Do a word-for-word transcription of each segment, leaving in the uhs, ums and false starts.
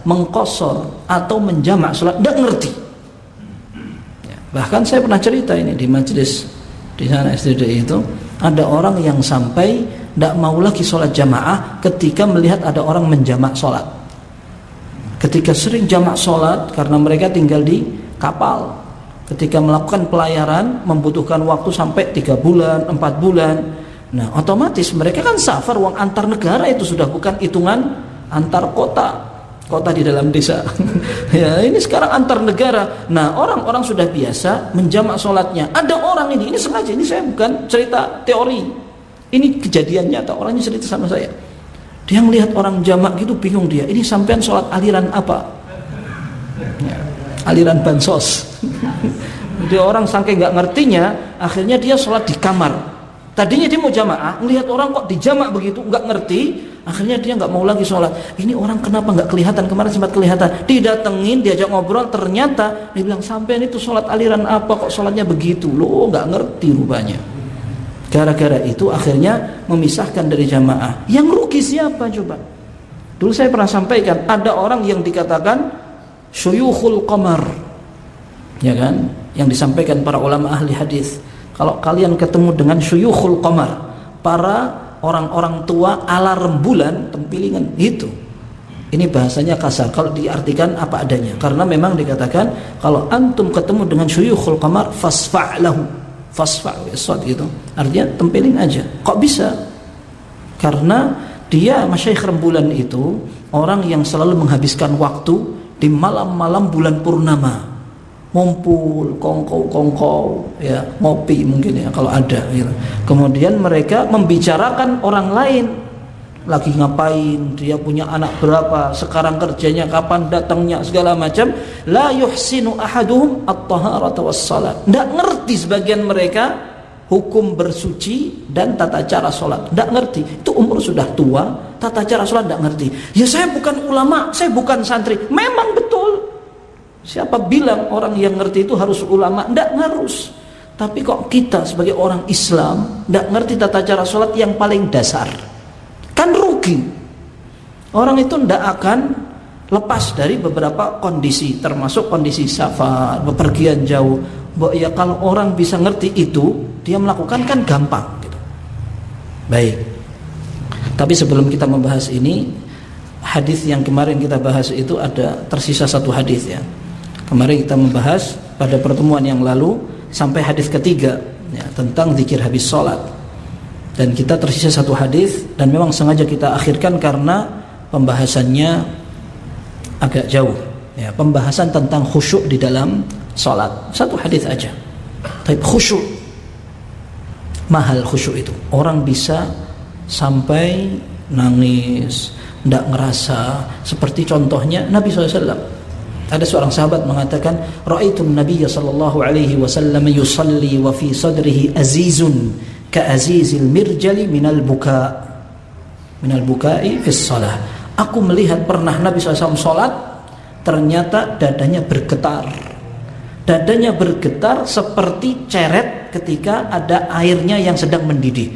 mengqasar atau menjamak salat enggak ngerti. Ya, bahkan saya pernah cerita ini di majelis di sana S D D itu, ada orang yang sampai enggak mau lagi salat jamaah ketika melihat ada orang menjamak salat. Ketika sering jamak salat karena mereka tinggal di kapal. Ketika melakukan pelayaran membutuhkan waktu sampai tiga bulan, empat bulan. Nah, otomatis mereka kan safar, uang antar negara itu sudah bukan hitungan antar kota, kota di dalam desa. Ya, ini sekarang antar negara. Nah, orang-orang sudah biasa menjamak sholatnya. Ada orang ini, ini sengaja, ini saya bukan cerita teori. Ini kejadian nyata, orangnya cerita sama saya. Dia melihat orang jamak gitu bingung dia. Ini sampean sholat aliran apa? Ya, aliran bansos. Dia orang saking nggak ngertinya, akhirnya dia sholat di kamar. Tadinya dia mau jamaah, melihat orang kok dijamak begitu, nggak ngerti, akhirnya dia nggak mau lagi sholat. Ini orang kenapa nggak kelihatan? Kemarin sempat kelihatan, didatengin, diajak ngobrol, ternyata dia bilang, sampean itu sholat aliran apa kok sholatnya begitu? Loh, nggak ngerti rupanya. Gara-gara itu akhirnya memisahkan dari jamaah. Yang rugi siapa coba? Dulu saya pernah sampaikan, ada orang yang dikatakan syuyukhul qamar, ya kan? Yang disampaikan para ulama ahli hadis. Kalau kalian ketemu dengan syuyukhul qamar, para orang-orang tua ala rembulan, tempilingan itu. Ini bahasanya kasar, kalau diartikan apa adanya. Karena memang dikatakan kalau antum ketemu dengan syuyukhul qamar fasfa' lahu. Fasfa' bisad gitu. Artinya tempiling aja. Kok bisa? Karena dia masyayikh rembulan itu orang yang selalu menghabiskan waktu di malam-malam bulan purnama. Ngumpul, kongkow-kongkow, ya, ngopi mungkin ya kalau ada gitu. Kemudian mereka membicarakan orang lain, lagi ngapain, dia punya anak berapa, sekarang kerjanya kapan, datangnya, segala macam. La yuhsinu ahaduhum at-taharata was-salat. Enggak ngerti sebagian mereka hukum bersuci dan tata cara salat. Enggak ngerti. Itu umur sudah tua, tata cara salat enggak ngerti. Ya saya bukan ulama, saya bukan santri. Memang betul. Siapa bilang orang yang ngerti itu harus ulama? Tidak harus. Tapi kok kita sebagai orang Islam tidak ngerti tata cara sholat yang paling dasar? Kan rugi. Orang itu tidak akan lepas dari beberapa kondisi, termasuk kondisi safar, bepergian jauh. Ya kalau orang bisa ngerti itu, dia melakukan kan gampang gitu. Baik. Tapi sebelum kita membahas ini, hadis yang kemarin kita bahas itu ada tersisa satu hadis ya. Kemarin kita membahas pada pertemuan yang lalu sampai hadis ketiga ya, tentang zikir habis sholat. Dan kita tersisa satu hadis dan memang sengaja kita akhirkan karena pembahasannya agak jauh. Ya, pembahasan tentang khusyuk di dalam sholat. Satu hadis aja. Tapi khusyuk, mahal khusyuk itu. Orang bisa sampai nangis, tidak ngerasa. Seperti contohnya Nabi shallallahu alaihi wasallam. Ada seorang sahabat mengatakan, "Ra'aitun Nabiyya sallallahu alaihi wasallam yusalli wa fi sadrihi azizun ka azizil mirjali minal buka." Minal bukai fi shalah. Aku melihat pernah Nabi shallallahu alaihi wasallam salat, ternyata dadanya bergetar. Dadanya bergetar seperti ceret ketika ada airnya yang sedang mendidih.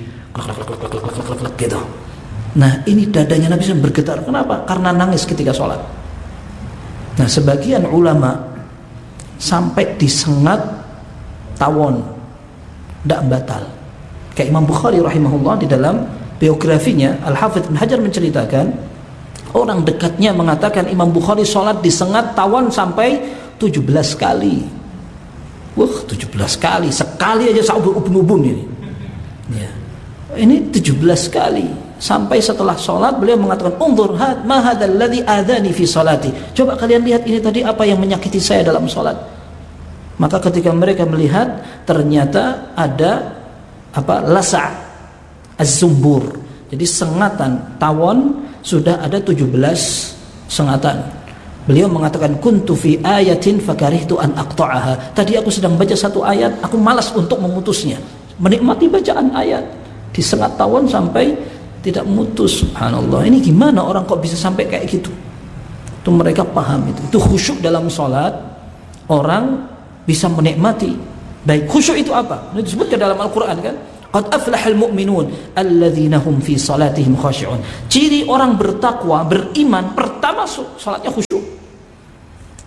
Gitu. Nah, ini dadanya Nabi shallallahu alaihi wasallam bergetar. Kenapa? Karena nangis ketika salat. Nah, sebagian ulama sampai disengat tawon, tidak batal. Kayak Imam Bukhari rahimahullah di dalam biografinya, Al-Hafidz Ibnu Hajar menceritakan, orang dekatnya mengatakan Imam Bukhari sholat disengat tawon sampai tujuh belas kali. Wah, tujuh belas kali, sekali aja saubun-ubun ini. Ya. Ini tujuh belas kali. Sampai setelah sholat beliau mengatakan, unzur had ma hadzal ladzi adzani fi salati. Coba kalian lihat ini tadi apa yang menyakiti saya dalam sholat. Maka ketika mereka melihat, ternyata ada apa lasa' az-zumbur. Jadi sengatan tawon sudah ada tujuh belas sengatan. Beliau mengatakan, kuntu fi ayatin fakarihtu an aqta'aha. Tadi aku sedang baca satu ayat, aku malas untuk memutusnya. Menikmati bacaan ayat, disengat tawon sampai tidak mutus. Subhanallah, ini gimana orang kok bisa sampai kayak gitu? Itu mereka paham itu. Itu khusyuk dalam sholat. Orang bisa menikmati. Baik, khusyuk itu apa? Ini disebutkan dalam Al-Quran kan? Qad aflahal mu'minun alladzina hum fi salatihim khashi'un. Ciri orang bertakwa, beriman, pertama sholatnya khusyuk.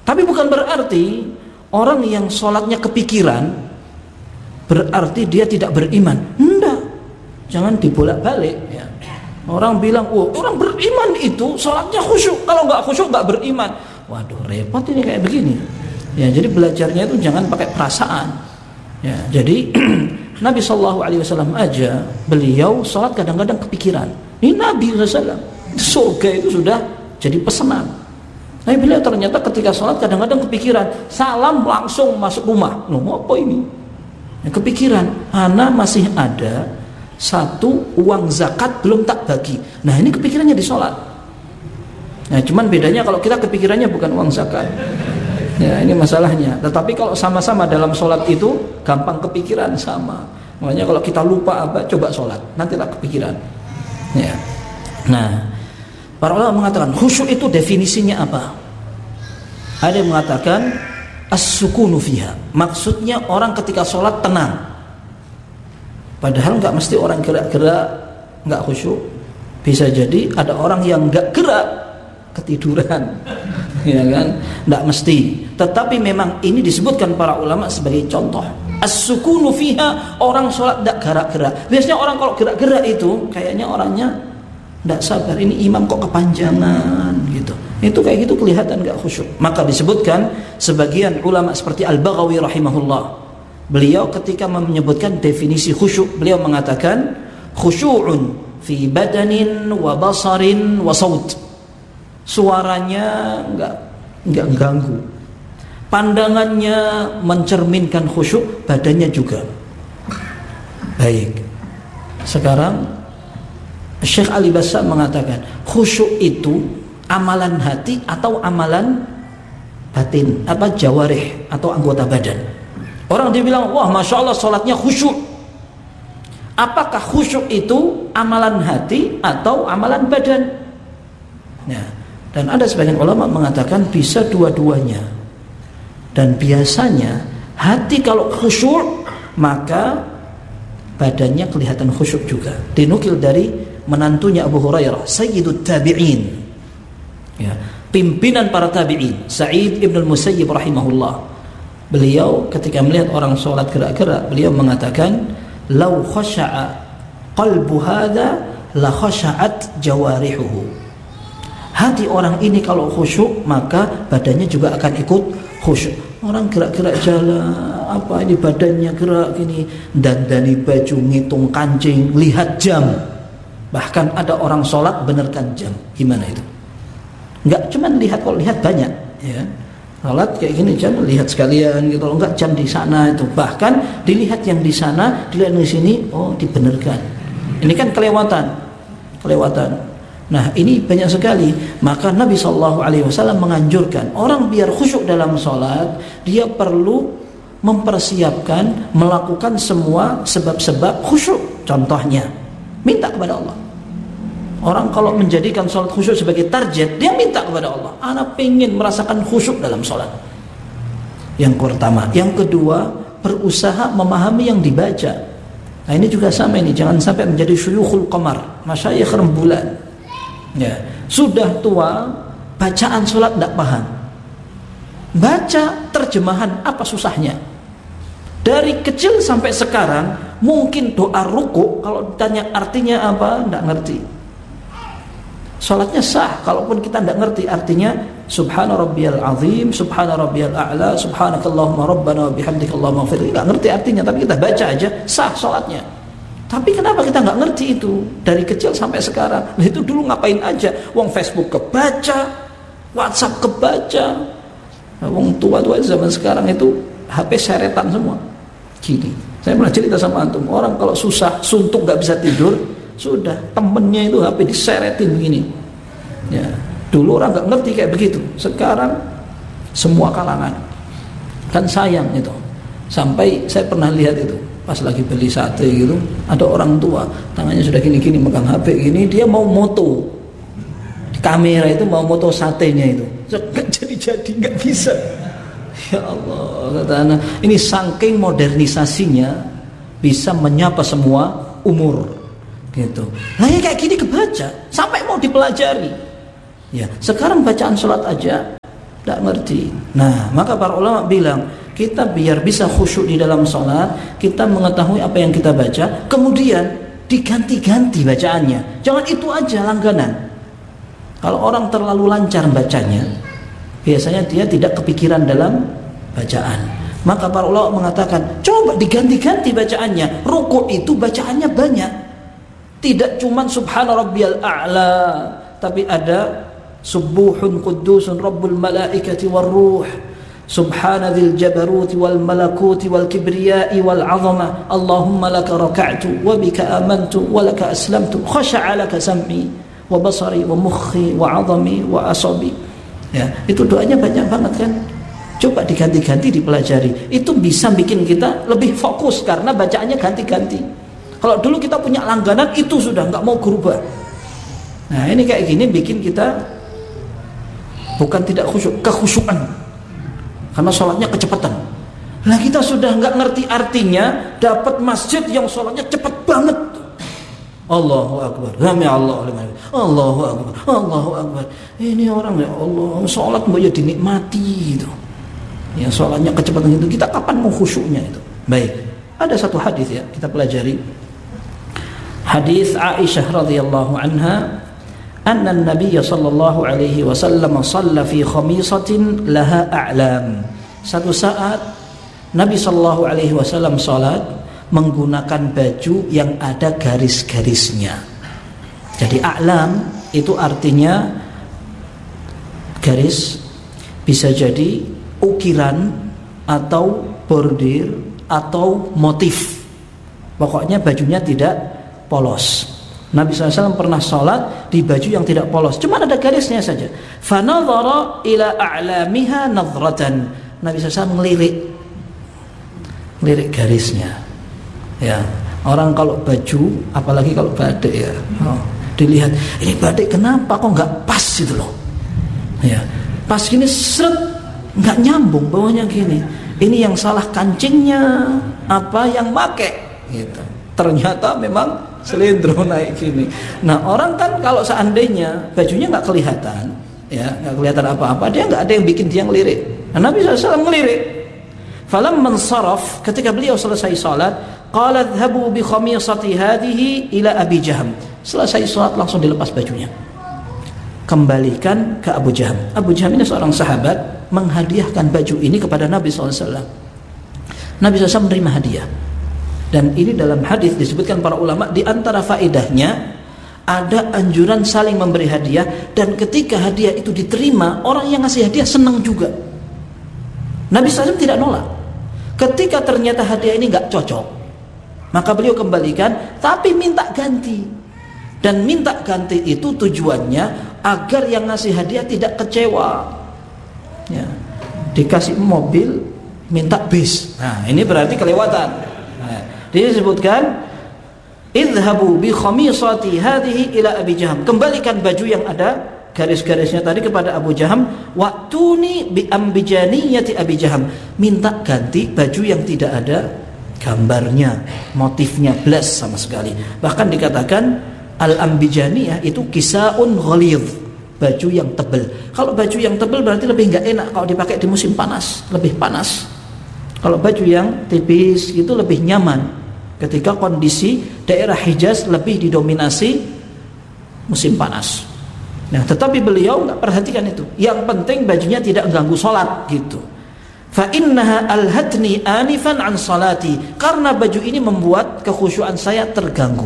Tapi bukan berarti orang yang sholatnya kepikiran berarti dia tidak beriman. Enggak, jangan dibolak-balik ya. Orang bilang, oh orang beriman itu sholatnya khusyuk, kalau nggak khusyuk nggak beriman. Waduh, repot ini kayak begini ya. Jadi belajarnya itu jangan pakai perasaan ya. Jadi Nabi Shallallahu Alaihi Wasallam aja, beliau sholat kadang-kadang kepikiran. Ini Nabi Shallallahu Alaihi Wasallam, surga itu sudah jadi pesanan. Tapi beliau ternyata ketika sholat kadang-kadang kepikiran, salam langsung masuk rumah. Loh, apa ini? Ya, kepikiran, ana masih ada satu uang zakat belum tak bagi. Nah ini kepikirannya di sholat. Nah cuman bedanya kalau kita kepikirannya bukan uang zakat. Ya ini masalahnya. Tetapi kalau sama-sama dalam sholat itu gampang kepikiran sama. Makanya kalau kita lupa apa, coba sholat, nantilah kepikiran. Ya. Nah, para ulama mengatakan khusyuk itu definisinya apa? Ada yang mengatakan as-sukunu fiha. Maksudnya orang ketika sholat tenang. Padahal nggak mesti orang gerak-gerak nggak khusyuk. Bisa jadi ada orang yang nggak gerak ketiduran, ya kan? Nggak mesti. Tetapi memang ini disebutkan para ulama sebagai contoh. As-sukunu fiha, orang sholat nggak gerak-gerak. Biasanya orang kalau gerak-gerak itu kayaknya orangnya nggak sabar. Ini imam kok kepanjangan gitu. Itu kayak gitu kelihatan nggak khusyuk. Maka disebutkan sebagian ulama seperti Al-Baghawi rahimahullah, beliau ketika menyebutkan definisi khusyuk, beliau mengatakan khusyu'un fi badanin wa basarin wa saut. Suaranya enggak enggak ganggu. Pandangannya mencerminkan khusyuk, badannya juga. Baik. Sekarang Syekh Ali Bassam mengatakan khusyuk itu amalan hati atau amalan batin, apa jawarih atau anggota badan. Orang dia bilang, wah masya Allah sholatnya khusyuk. Apakah khusyuk itu amalan hati atau amalan badan? Nah, dan ada sebagian ulama mengatakan bisa dua-duanya. Dan biasanya hati kalau khusyuk maka badannya kelihatan khusyuk juga. Dinukil dari menantunya Abu Hurairah, Sayyidut Tabi'in, ya, pimpinan para tabi'in, Sa'id ibn al-Musayyib rahimahullah. Beliau ketika melihat orang sholat gerak-gerak, beliau mengatakan, "Lau khasha'a qalbu hadha la khasha'at jawarihuhu." Hati orang ini kalau khusyuk, maka badannya juga akan ikut khusyuk. Orang gerak-gerak jalan, apa ini badannya gerak gini, dandani baju, ngitung kancing, lihat jam. Bahkan ada orang sholat benarkan jam. Gimana itu? Enggak cuman lihat, kalau lihat banyak, ya. Sholat kayak gini jam, lihat sekalian gitu. Kalau enggak jam di sana itu, bahkan dilihat yang di sana, dilihat di sini, oh dibenarkan. Ini kan kelewatan, kelewatan. Nah ini banyak sekali. Maka Nabi shallallahu alaihi wasallam menganjurkan orang biar khusyuk dalam sholat, dia perlu mempersiapkan, melakukan semua sebab-sebab khusyuk. Contohnya, minta kepada Allah. Orang kalau menjadikan sholat khusyuk sebagai target, dia minta kepada Allah, ana pengen merasakan khusyuk dalam sholat. Yang pertama. Yang kedua, berusaha memahami yang dibaca. Nah ini juga sama ini, jangan sampai menjadi syuyukhul qamar, masyayikh rembulan. Ya, sudah tua, bacaan sholat tidak paham. Baca terjemahan, apa susahnya? Dari kecil sampai sekarang, mungkin doa ruku kalau ditanya artinya apa, tidak ngerti. Sholatnya sah, kalaupun kita tidak ngerti artinya, subhana rabbiyal azim, subhana rabbiyal a'la, subhanakallahumma rabbana wa bihamdika allahumma ighfir. Tidak ngerti artinya, tapi kita baca aja, sah sholatnya. Tapi kenapa kita nggak ngerti itu dari kecil sampai sekarang? Nah, itu dulu ngapain aja? Wong Facebook kebaca, WhatsApp kebaca. Nah, wong tua-tua zaman sekarang itu H P seretan semua. Gini, saya pernah cerita sama antum, orang kalau susah, suntuk nggak bisa tidur, sudah temennya itu H P diseretin begini. Ya, dulu orang nggak ngerti kayak begitu. Sekarang semua kalangan. Kan sayang itu. Sampai saya pernah lihat itu. Pas lagi beli sate gitu, ada orang tua tangannya sudah gini-gini megang H P gini, dia mau moto di kamera itu, mau moto satenya itu, nggak jadi-jadi, nggak bisa. Ya Allah, kata anak, ini saking modernisasinya bisa menyapa semua umur gitu. Nah ya kayak gini kebaca sampai mau dipelajari. Ya sekarang bacaan sholat aja tidak ngerti. Nah, maka para ulama bilang, kita biar bisa khusyuk di dalam sholat, kita mengetahui apa yang kita baca, kemudian diganti-ganti bacaannya. Jangan itu aja langganan. Kalau orang terlalu lancar bacanya, biasanya dia tidak kepikiran dalam bacaan. Maka para ulama mengatakan, coba diganti-ganti bacaannya. Rukuk itu bacaannya banyak. Tidak cuma subhana rabbiyal a'la, tapi ada subuhun qudusun rabbul malaikati war ruh, subhana dzil jabaruti wal malakuti wal kibriyai wal 'azama, Allahumma laka raka'tu wa bika amantu wa laka aslamtu, khasha'a laka sam'i wa basari wa mukhi wa 'azami wa asabi. Ya, itu doanya banyak banget kan. Coba diganti-ganti dipelajari. Itu bisa bikin kita lebih fokus karena bacaannya ganti-ganti. Kalau dulu kita punya langganan, itu sudah nggak mau berubah. Nah, ini kayak gini bikin kita bukan tidak khusyuk, kekhusyukan. Karena sholatnya kecepatan. Nah, kita sudah nggak ngerti artinya, dapat masjid yang sholatnya cepat banget. Allahu Akbar, Sami Allahu liman, Allahu Akbar, Allahu Akbar. Ini orang ya Allah, sholat mau ya dinikmati itu. Ya, sholatnya kecepatan itu, kita kapan mau khusyuknya itu? Baik, ada satu hadis ya kita pelajari. Hadis Aisyah radhiyallahu anha, anna an-nabiy sallallahu alaihi wasallam shalla fi khamisatin laha a'lam. Satu saat Nabi sallallahu alaihi wasallam salat menggunakan baju yang ada garis-garisnya. Jadi a'lam itu artinya garis, bisa jadi ukiran atau bordir atau motif. Pokoknya bajunya tidak polos. Nabi shallallahu alaihi wasallam pernah sholat di baju yang tidak polos, cuma ada garisnya saja. Fanadhara ila a'lamiha nadhratan. Nabi shallallahu alaihi wasallam ngelirik, ngelirik garisnya. Ya, orang kalau baju, apalagi kalau batik ya, oh, dilihat ini batik kenapa kok nggak pas gitu loh. Ya, pas gini seret, nggak nyambung bawahnya gini. Ini yang salah kancingnya, apa yang make gitu. Ternyata memang selindro naik gini. Nah, orang kan kalau seandainya bajunya nggak kelihatan, ya nggak kelihatan apa-apa, dia nggak ada yang bikin dia ngelirik. Nah, Nabi shallallahu alaihi wasallam ngelirik. Falamman saraf, ketika beliau selesai salat, qala dhhabu bi khamisati hadhihi ila Abi Jahm. Selesai salat langsung dilepas bajunya, kembalikan ke Abu Jahm. Abu Jahm ini seorang sahabat, menghadiahkan baju ini kepada Nabi shallallahu alaihi wasallam. Nabi shallallahu alaihi wasallam menerima hadiah. Dan ini dalam hadis disebutkan para ulama, di antara faedahnya ada anjuran saling memberi hadiah, dan ketika hadiah itu diterima, orang yang ngasih hadiah senang juga. Nabi shallallahu alaihi wasallam tidak nolak. Ketika ternyata hadiah ini nggak cocok, maka beliau kembalikan, tapi minta ganti. Dan minta ganti itu tujuannya agar yang ngasih hadiah tidak kecewa. Ya, dikasih mobil, minta bis. Nah, ini berarti kelewatan. Dia disebutkan idhabu bi khamisati hadhihi ila Abi Jahm. Kembalikan baju yang ada garis-garisnya tadi kepada Abu Jahm. Wa'tuni bi ambijaniyati Abi Jahm. Minta ganti baju yang tidak ada gambarnya, motifnya, blas sama sekali. Bahkan dikatakan al-ambijaniyah itu kisaun ghalidh, baju yang tebal. Kalau baju yang tebal berarti lebih enggak enak kalau dipakai di musim panas, lebih panas. Kalau baju yang tipis itu lebih nyaman ketika kondisi daerah Hijaz lebih didominasi musim panas. Nah, tetapi beliau nggak perhatikan itu. Yang penting bajunya tidak mengganggu sholat gitu. Fa innaha alhatni anifan an salati. Karena baju ini membuat kekhusyuan saya terganggu.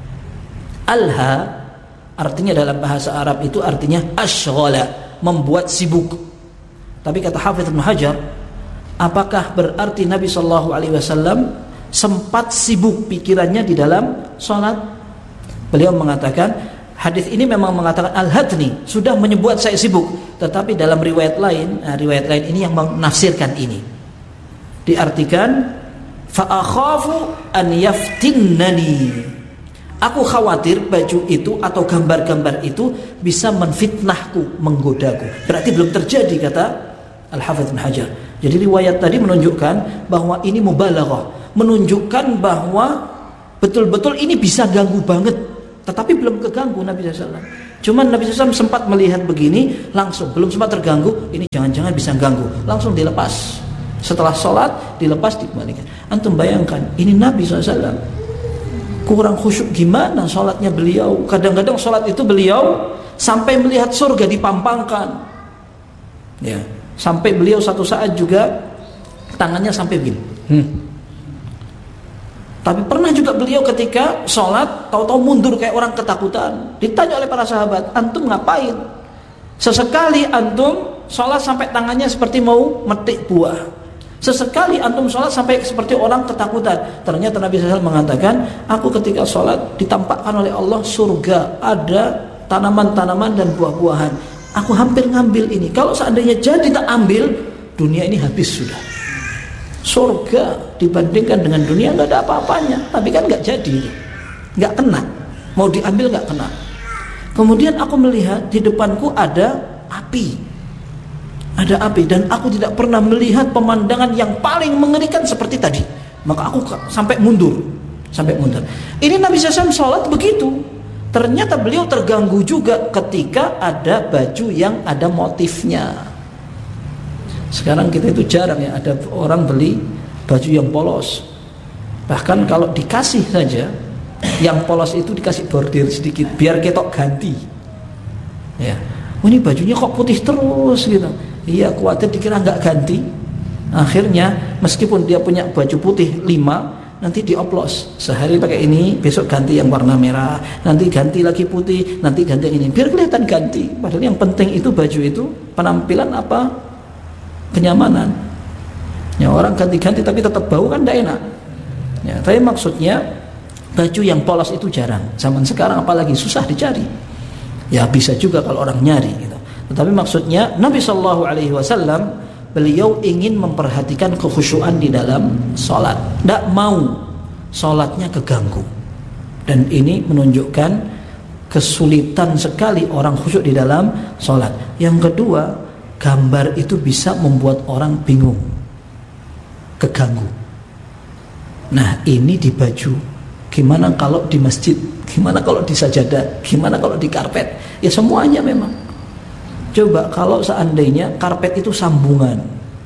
Alha artinya dalam bahasa Arab itu artinya asyghala, membuat sibuk. Tapi kata Hafidz Ibnu Hajar, apakah berarti Nabi Shallallahu Alaihi Wasallam sempat sibuk pikirannya di dalam sholat? Beliau mengatakan hadis ini memang mengatakan al-hatni, sudah menyebut saya sibuk, tetapi dalam riwayat lain, nah, riwayat lain ini yang menafsirkan ini, diartikan fa akhafu an yaftinnani, aku khawatir baju itu atau gambar-gambar itu bisa menfitnahku, menggodaku. Berarti belum terjadi, kata Al-Hafidz Ibnu Hajar. Jadi riwayat tadi menunjukkan bahwa ini mubalaghah, menunjukkan bahwa betul-betul ini bisa ganggu banget, tetapi belum keganggu Nabi shallallahu alaihi wasallam. Cuman Nabi shallallahu alaihi wasallam sempat melihat begini, langsung belum sempat terganggu, ini jangan-jangan bisa ganggu, langsung dilepas. Setelah sholat dilepas, dikembalikan. Antum bayangkan, ini Nabi shallallahu alaihi wasallam kurang khusyuk gimana sholatnya beliau. Kadang-kadang sholat itu beliau sampai melihat surga dipampangkan, ya, sampai beliau satu saat juga tangannya sampai begini. hmm. Tapi pernah juga beliau ketika sholat tahu-tahu mundur kayak orang ketakutan. Ditanya oleh para sahabat, antum ngapain? Sesekali antum sholat sampai tangannya seperti mau metik buah, sesekali antum sholat sampai seperti orang ketakutan. Ternyata Nabi shallallahu alaihi wasallam mengatakan, aku ketika sholat ditampakkan oleh Allah surga, ada tanaman-tanaman dan buah-buahan. Aku hampir ngambil ini. Kalau seandainya jadi tak ambil, dunia ini habis sudah. Surga dibandingkan dengan dunia nggak ada apa-apanya. Tapi kan nggak jadi, nggak kena. Mau diambil nggak kena. Kemudian aku melihat di depanku ada api, ada api, dan aku tidak pernah melihat pemandangan yang paling mengerikan seperti tadi. Maka aku sampai mundur, sampai mundur. Ini Nabi shallallahu alaihi wasallam sholat begitu. Ternyata beliau terganggu juga ketika ada baju yang ada motifnya. Sekarang kita itu jarang ya ada orang beli baju yang polos. Bahkan kalau dikasih saja yang polos itu dikasih bordir sedikit biar ketok ganti. Ya, oh, ini bajunya kok putih terus gitu. Iya, khawatir dikira nggak ganti. Akhirnya meskipun dia punya baju putih lima, nanti dioplos, sehari pakai ini, besok ganti yang warna merah, nanti ganti lagi putih, nanti ganti yang ini, biar kelihatan ganti. Padahal yang penting itu baju itu penampilan apa? Kenyamanan. Ya, orang ganti-ganti tapi tetap bau kan tidak enak. Ya, tapi maksudnya baju yang polos itu jarang. Zaman sekarang apalagi susah dicari. Ya bisa juga kalau orang nyari gitu. Tetapi maksudnya Nabi Shallallahu Alaihi Wasallam beliau ingin memperhatikan kekhusyuan di dalam sholat, tidak mau sholatnya keganggu. Dan ini menunjukkan kesulitan sekali orang khusyuk di dalam sholat. Yang kedua, gambar itu bisa membuat orang bingung, keganggu. Nah ini di baju, gimana kalau di masjid, gimana kalau di sajadah, gimana kalau di karpet, ya semuanya memang. Coba kalau seandainya karpet itu sambungan,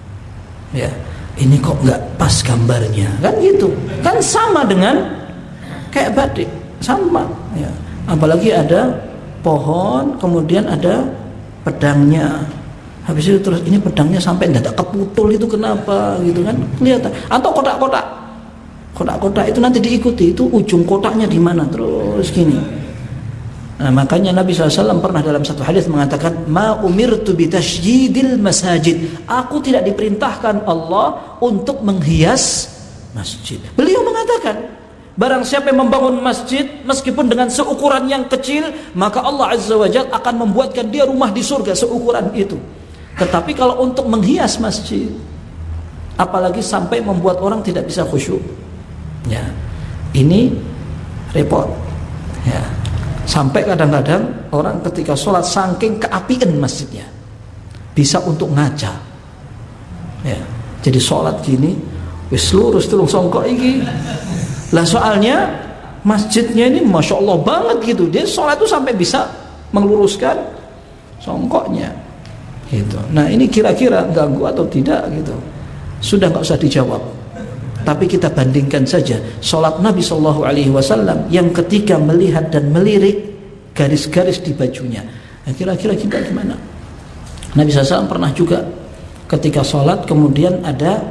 ya ini kok nggak pas gambarnya, kan gitu, kan sama dengan kayak batik, sama. Ya. Apalagi ada pohon, kemudian ada pedangnya, habis itu terus ini pedangnya sampai nggak keputul itu kenapa, gitu kan, kelihatan. Atau kotak-kotak, kotak-kotak itu nanti diikuti, itu ujung kotaknya di mana, terus gini. Nah, makanya Nabi shallallahu alaihi wasallam pernah dalam satu hadis mengatakan, ma umirtu bitasjidil masajid, aku tidak diperintahkan Allah untuk menghias masjid. Beliau mengatakan, barang siapa yang membangun masjid meskipun dengan seukuran yang kecil, maka Allah azza wa jalla akan membuatkan dia rumah di surga seukuran itu. Tetapi kalau untuk menghias masjid, apalagi sampai membuat orang tidak bisa khusyuk, ya ini repot, ya. Sampai kadang-kadang orang ketika sholat saking keapian masjidnya bisa untuk ngaca, ya. Jadi sholat gini wis lurus tulung songkok iki lah, soalnya masjidnya ini masya Allah banget gitu, dia sholat itu sampai bisa meluruskan songkoknya gitu. Nah ini kira-kira ganggu atau tidak gitu, sudah nggak usah dijawab. Tapi kita bandingkan saja sholat Nabi Shallallahu Alaihi Wasallam yang ketika melihat dan melirik garis-garis di bajunya. Nah, kira-kira kita gimana? Nabi Shallallahu Alaihi Wasallam pernah juga ketika sholat kemudian ada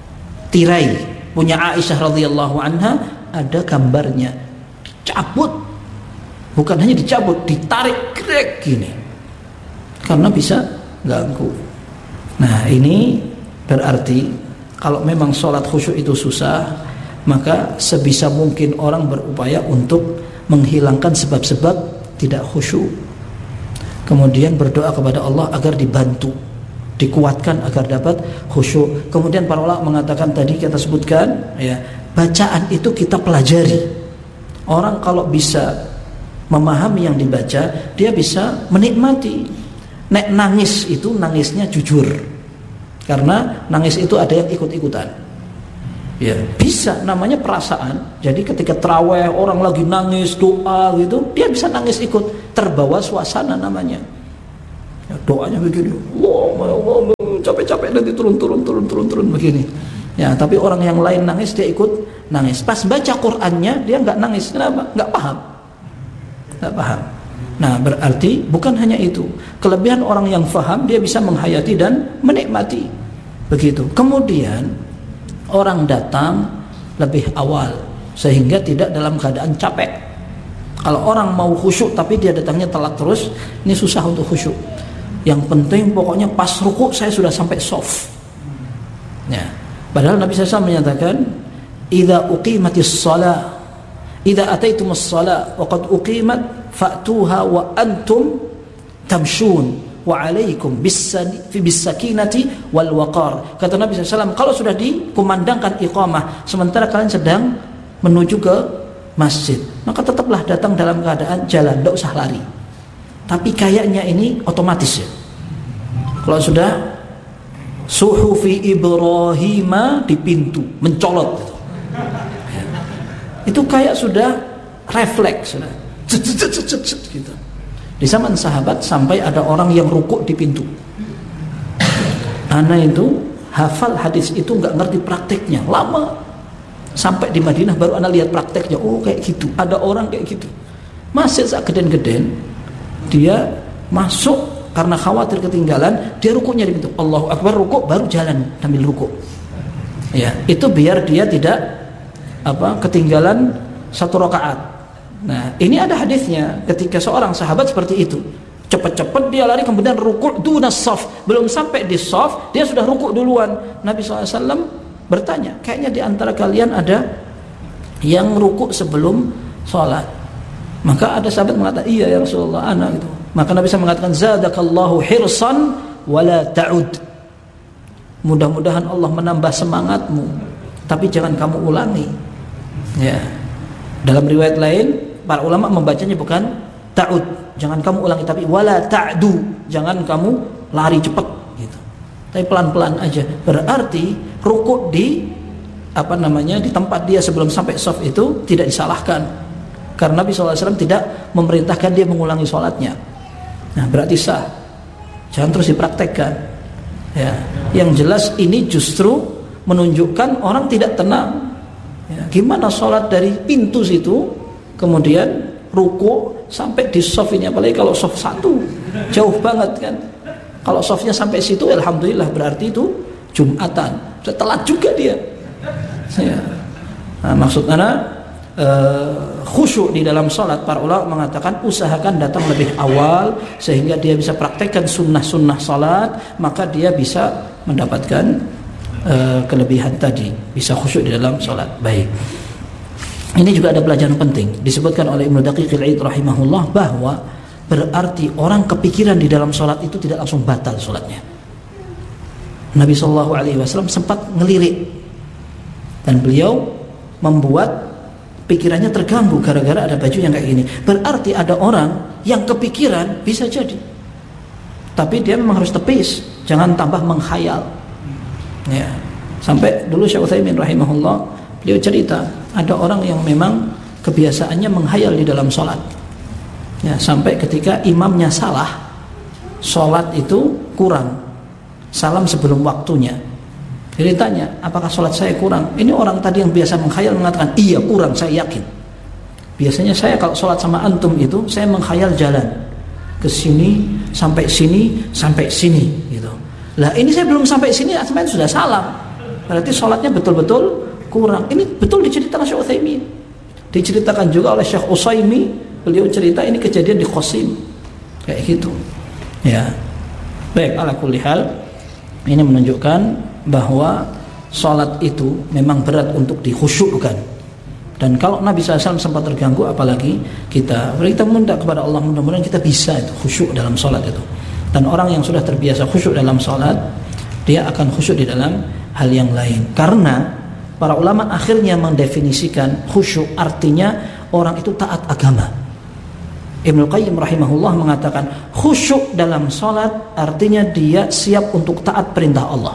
tirai punya Aisyah radhiyallahu anha, ada gambarnya, cabut, bukan hanya dicabut, ditarik grek gini, karena bisa ganggu. Nah ini berarti kalau memang sholat khusyuk itu susah, maka sebisa mungkin orang berupaya untuk menghilangkan sebab-sebab tidak khusyuk. Kemudian berdoa kepada Allah agar dibantu, dikuatkan agar dapat khusyuk. Kemudian para ulama mengatakan tadi kita sebutkan, ya, bacaan itu kita pelajari. Orang kalau bisa memahami yang dibaca, dia bisa menikmati. Nek nangis itu nangisnya jujur. Karena nangis itu ada yang ikut-ikutan, ya bisa, namanya perasaan. Jadi ketika taraweh orang lagi nangis doa gitu, dia bisa nangis ikut. terbawa suasana namanya. Ya, doanya begini, Allah, Allah, capek-capek nanti turun turun turun turun turun begini. Ya, tapi orang yang lain nangis dia ikut nangis. Pas baca Qur'annya dia nggak nangis. Kenapa? Nggak paham. Nggak paham. Nah, berarti bukan hanya itu. Kelebihan orang yang faham, dia bisa menghayati dan menikmati. Begitu. Kemudian orang datang lebih awal sehingga tidak dalam keadaan capek. Kalau orang mau khusyuk tapi dia datangnya telat terus, ini susah untuk khusyuk. Yang penting pokoknya pas ruku saya sudah sampai soft. Ya. Padahal Nabi shallallahu alaihi wasallam menyatakan, "Idza uqimatis shalah, idza ataitumus shalah wa qad uqimat fa'tuha wa antum tamshun wa 'alaikum bis-sakinati wal waqar." Kata Nabi shallallahu alaihi wasallam, kalau sudah dikumandangkan iqamah sementara kalian sedang menuju ke masjid, maka tetaplah datang dalam keadaan jalan, tidak usah lari. Tapi kayaknya ini otomatis ya. Kalau sudah suhufi Ibrahim di pintu mencolot gitu. Itu kayak sudah refleks sudah. Gitu. Di zaman sahabat sampai ada orang yang rukuk di pintu. Ana itu hafal hadis itu nggak ngerti prakteknya, lama. Sampai di Madinah baru ana lihat prakteknya. Oh kayak gitu. Ada orang kayak gitu. Masih sak geden-geden dia masuk karena khawatir ketinggalan, dia rukuknya di pintu. Allahu Akbar, rukuk baru jalan sambil rukuk. Ya, itu biar dia tidak apa ketinggalan satu rakaat. Nah, ini ada hadisnya ketika seorang sahabat seperti itu. Cepat-cepat dia lari kemudian rukuk dunas shaf. Belum sampai di shaf, dia sudah rukuk duluan. Nabi shallallahu alaihi wasallam bertanya, kayaknya di antara kalian ada yang rukuk sebelum sholat. Maka ada sahabat mengatakan, iya ya Rasulullah, ana gitu. Maka Nabi shallallahu alaihi wasallam mengatakan, zadakallahu hirsan wala ta'ud. Mudah-mudahan Allah menambah semangatmu, tapi jangan kamu ulangi. Ya. Dalam riwayat lain, para ulama membacanya bukan ta'ud, jangan kamu ulangi, tapi wala ta'du, jangan kamu lari cepat gitu. Tapi pelan-pelan aja. Berarti rukuk di apa namanya di tempat dia sebelum sampai shaf itu tidak disalahkan. Karena Nabi shallallahu alaihi wasallam tidak memerintahkan dia mengulangi sholatnya. Nah, berarti sah. Jangan terus dipraktekkan. Ya. Yang jelas ini justru menunjukkan orang tidak tenang. Ya. Gimana sholat dari pintu situ, kemudian ruku sampai di shaf ini, apalagi kalau shaf satu, jauh banget kan. Kalau shafnya sampai situ, alhamdulillah berarti itu Jumatan. Sudah telat juga dia. Ya. Nah, maksud anak Uh, khusyuk di dalam sholat, para ulama mengatakan usahakan datang lebih awal sehingga dia bisa praktekkan sunnah-sunnah sholat, maka dia bisa mendapatkan uh, kelebihan tadi, bisa khusyuk di dalam sholat. Baik, ini juga ada pelajaran penting disebutkan oleh Ibnu Daqiq al-Id rahimahullah, bahwa berarti orang kepikiran di dalam sholat itu tidak langsung batal sholatnya. Nabi shallallahu alaihi wasallam sempat ngelirik dan beliau membuat pikirannya terganggu gara-gara ada baju yang kayak gini. Berarti ada orang yang kepikiran, bisa jadi, tapi dia memang harus tepis, jangan tambah menghayal. Ya. Sampai dulu Syekh Utsaimin rahimahullah, beliau cerita ada orang yang memang kebiasaannya menghayal di dalam sholat. Ya, sampai ketika imamnya salah, sholat itu kurang, salam sebelum waktunya. Jadi tanya, apakah sholat saya kurang? Ini orang tadi yang biasa menghayal mengatakan, iya kurang, saya yakin. Biasanya saya kalau sholat sama antum itu, saya menghayal jalan ke sini, sampai sini, sampai sini gitu. Lah ini saya belum sampai sini, sampai sudah salam. Berarti sholatnya betul-betul kurang. Ini betul diceritakan Syekh Utsaimin. Diceritakan juga oleh Syekh Utsaimin. Beliau cerita ini kejadian di Qasim. Kayak gitu. Ya. Baik, ala kulli hal, ini menunjukkan bahwa sholat itu memang berat untuk dikhusyukkan. Dan kalau Nabi shallallahu alaihi wasallam sempat terganggu, apalagi kita. Kita minta kepada Allah, mudah-mudahan kita bisa itu khusyuk dalam sholat itu. Dan orang yang sudah terbiasa khusyuk dalam sholat, dia akan khusyuk di dalam hal yang lain. Karena para ulama akhirnya mendefinisikan khusyuk artinya orang itu taat agama. Ibnu Qayyim rahimahullah mengatakan khusyuk dalam sholat artinya dia siap untuk taat perintah Allah.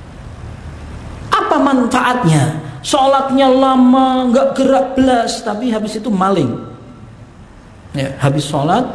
Apa manfaatnya? Sholatnya lama, nggak gerak belas, tapi habis itu maling. Ya, habis sholat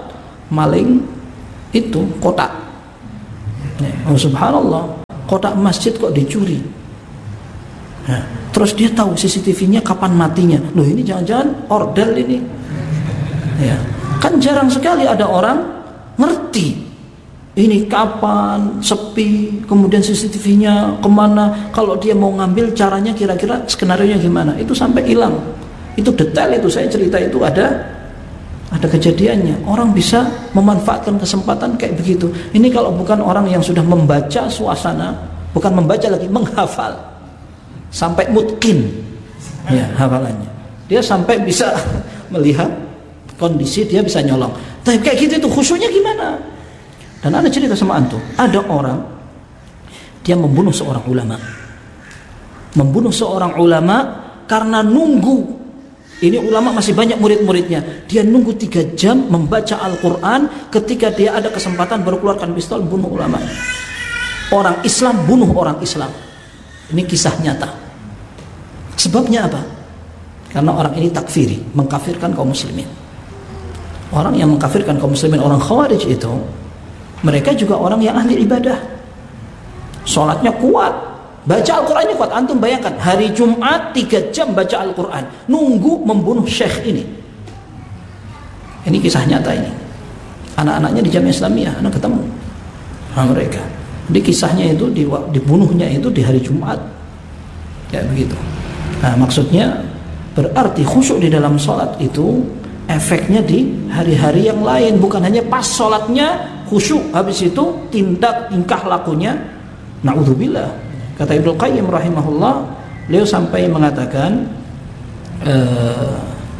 maling itu kotak. Oh, subhanallah, kotak masjid kok dicuri. Nah, terus dia tahu C C T V-nya kapan matinya. Loh, ini jangan-jangan ordel ini. Ya, kan jarang sekali ada orang ngerti ini kapan sepi, kemudian C C T V-nya kemana. Kalau dia mau ngambil caranya kira-kira skenario-nya gimana. Itu sampai hilang. Itu detail itu saya cerita itu ada ada kejadiannya. Orang bisa memanfaatkan kesempatan kayak begitu. Ini kalau bukan orang yang sudah membaca suasana, bukan membaca lagi, menghafal sampai mutkin ya hafalannya. Dia sampai bisa melihat kondisi, dia bisa nyolong. Tapi kayak gitu itu khusyuknya gimana? Dan ada cerita sama antum, ada orang dia membunuh seorang ulama. Membunuh seorang ulama karena nunggu. Ini ulama masih banyak murid-muridnya. Dia nunggu tiga jam membaca Al-Quran. Ketika dia ada kesempatan baru keluarkan pistol, bunuh ulama. Orang Islam bunuh orang Islam. Ini kisah nyata. Sebabnya apa? Karena orang ini takfiri, mengkafirkan kaum muslimin. Orang yang mengkafirkan kaum muslimin, orang khawarij itu, mereka juga orang yang ahli ibadah. Sholatnya kuat, baca Al-Qurannya kuat. Antum bayangkan, hari Jumat tiga jam baca Al-Quran, nunggu membunuh syekh ini. Ini kisah nyata ini. Anak-anaknya di Jamiah Islamiyah, anak ketemu sama mereka. Di kisahnya itu, dibunuhnya itu di hari Jumat. Ya begitu. Nah, maksudnya berarti khusyuk di dalam sholat itu efeknya di hari-hari yang lain. Bukan hanya pas sholatnya khusyuk, habis itu tindak tingkah lakunya na'udzubillah. Kata Ibnu Qayyim rahimahullah, beliau sampai mengatakan uh,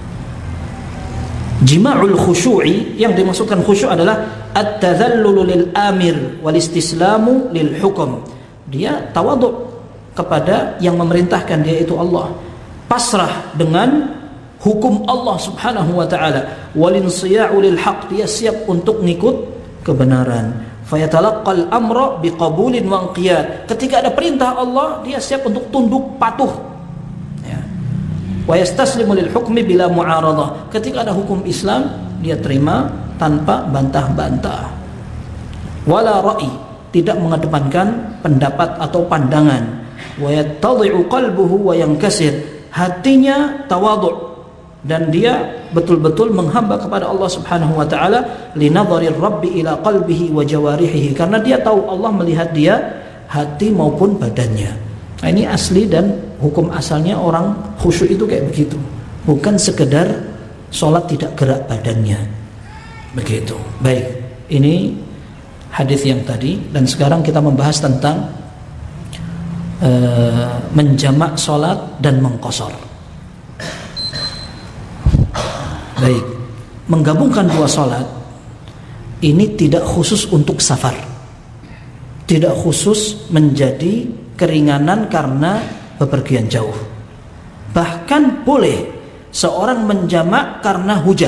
jima'ul khusyu'i, yang dimaksudkan khusyuk adalah at-tadhallulu lil amir wal istislamu lil hukum. Dia tawadhu kepada yang memerintahkan, dia itu Allah, pasrah dengan hukum Allah subhanahu wa ta'ala, wal insiya'u lil haq, dia siap untuk ngikut kebenaran. Fayatalaqqal amra biqabulin wa inqiyad. Ketika ada perintah Allah, dia siap untuk tunduk patuh. Ya. Wa yastaslimu lil hukmi bila mu'aradah. Ketika ada hukum Islam, dia terima tanpa bantah-bantah. Wala ra'i, tidak mengedepankan pendapat atau pandangan. Wa yattadhi'u qalbuhu wa yankasir. Hatinya tawadhu, dan dia betul-betul menghamba kepada Allah Subhanahu wa taala, linadharir rabbi ila qalbihi wa jawarihi, karena dia tahu Allah melihat dia hati maupun badannya. Nah, ini asli dan hukum asalnya orang khusyuk itu kayak begitu. Bukan sekedar sholat tidak gerak badannya. Begitu. Baik, ini hadis yang tadi, dan sekarang kita membahas tentang uh, menjamak sholat dan mengqashar. Baik, menggabungkan dua sholat ini tidak khusus untuk safar, tidak khusus menjadi keringanan karena bepergian jauh. Bahkan boleh seorang menjamak karena hujan.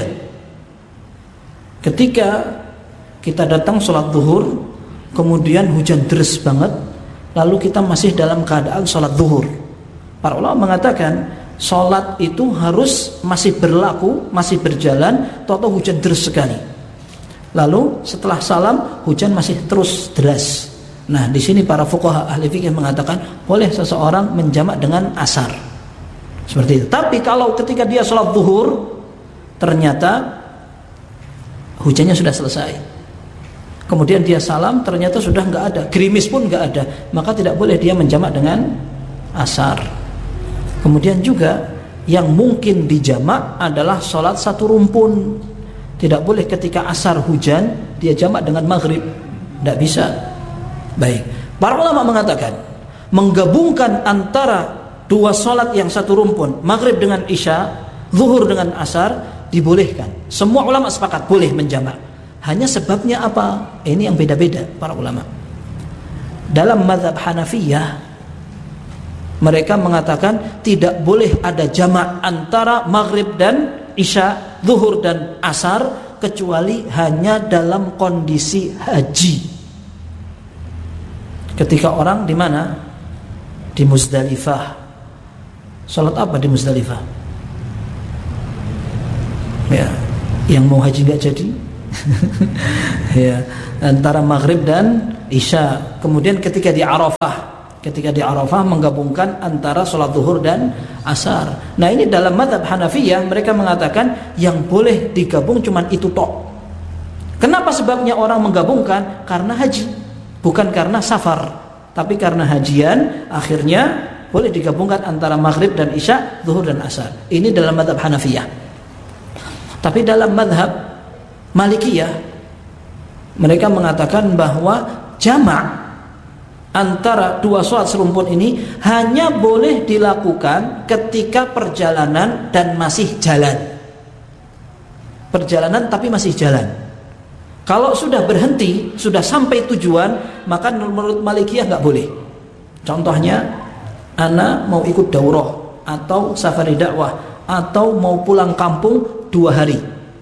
Ketika kita datang sholat zuhur, kemudian hujan deras banget, lalu kita masih dalam keadaan sholat zuhur, para ulama mengatakan sholat itu harus masih berlaku, masih berjalan, atau hujan deras sekali. Lalu setelah salam hujan masih terus deras. Nah, di sini para fuqaha ahli fikih mengatakan boleh seseorang menjamak dengan asar. Seperti itu. Tapi kalau ketika dia sholat zuhur ternyata hujannya sudah selesai, kemudian dia salam ternyata sudah nggak ada, gerimis pun nggak ada, maka tidak boleh dia menjamak dengan asar. Kemudian juga yang mungkin dijamak adalah sholat satu rumpun. Tidak boleh ketika asar hujan dia jamak dengan maghrib, tidak bisa. Baik, para ulama mengatakan menggabungkan antara dua sholat yang satu rumpun, maghrib dengan isya, zuhur dengan asar, dibolehkan. Semua ulama sepakat boleh menjamak. Hanya sebabnya apa? Ini yang beda-beda para ulama. Dalam mazhab Hanafiyah, mereka mengatakan tidak boleh ada jamak antara maghrib dan isya, zuhur dan asar, kecuali hanya dalam kondisi haji. Ketika orang di mana? Di Muzdalifah. Salat apa di Muzdalifah? Ya, yang mau haji nggak jadi, Ya, antara maghrib dan isya. Kemudian ketika di Arafah, ketika di Arafah menggabungkan antara sholat zuhur dan asar. Nah, ini dalam mazhab Hanafiyah mereka mengatakan yang boleh digabung cuman itu tok. Kenapa sebabnya orang menggabungkan? Karena haji, bukan karena safar, tapi karena hajian. Akhirnya boleh digabungkan antara maghrib dan isya, zuhur dan asar. Ini dalam mazhab Hanafiyah. Tapi dalam mazhab Malikiyah mereka mengatakan bahwa jamak antara dua sholat serumpun ini hanya boleh dilakukan ketika perjalanan dan masih jalan. Perjalanan tapi masih jalan. Kalau sudah berhenti, sudah sampai tujuan, maka menurut Malikiyah nggak boleh. Contohnya, ana mau ikut daurah atau safari dakwah atau mau pulang kampung dua hari.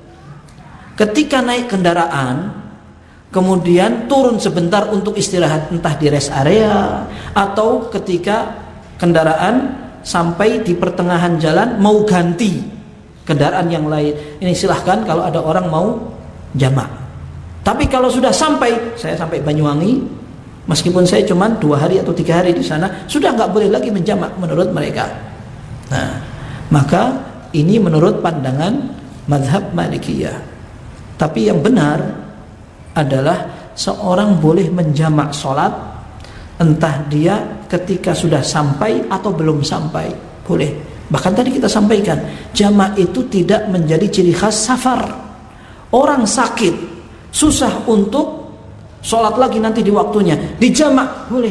Ketika naik kendaraan, kemudian turun sebentar untuk istirahat, entah di rest area atau ketika kendaraan sampai di pertengahan jalan mau ganti kendaraan yang lain. Ini silahkan kalau ada orang mau jamak. Tapi kalau sudah sampai, saya sampai Banyuwangi, meskipun saya cuma dua hari atau tiga hari di sana, sudah nggak boleh lagi menjamak menurut mereka. Nah, maka ini menurut pandangan mazhab Malikiyah. Tapi yang benar adalah seorang boleh menjamak sholat, entah dia ketika sudah sampai atau belum sampai, boleh. Bahkan tadi kita sampaikan, jamak itu tidak menjadi ciri khas safar. Orang sakit susah untuk sholat lagi nanti di waktunya, dijamak boleh.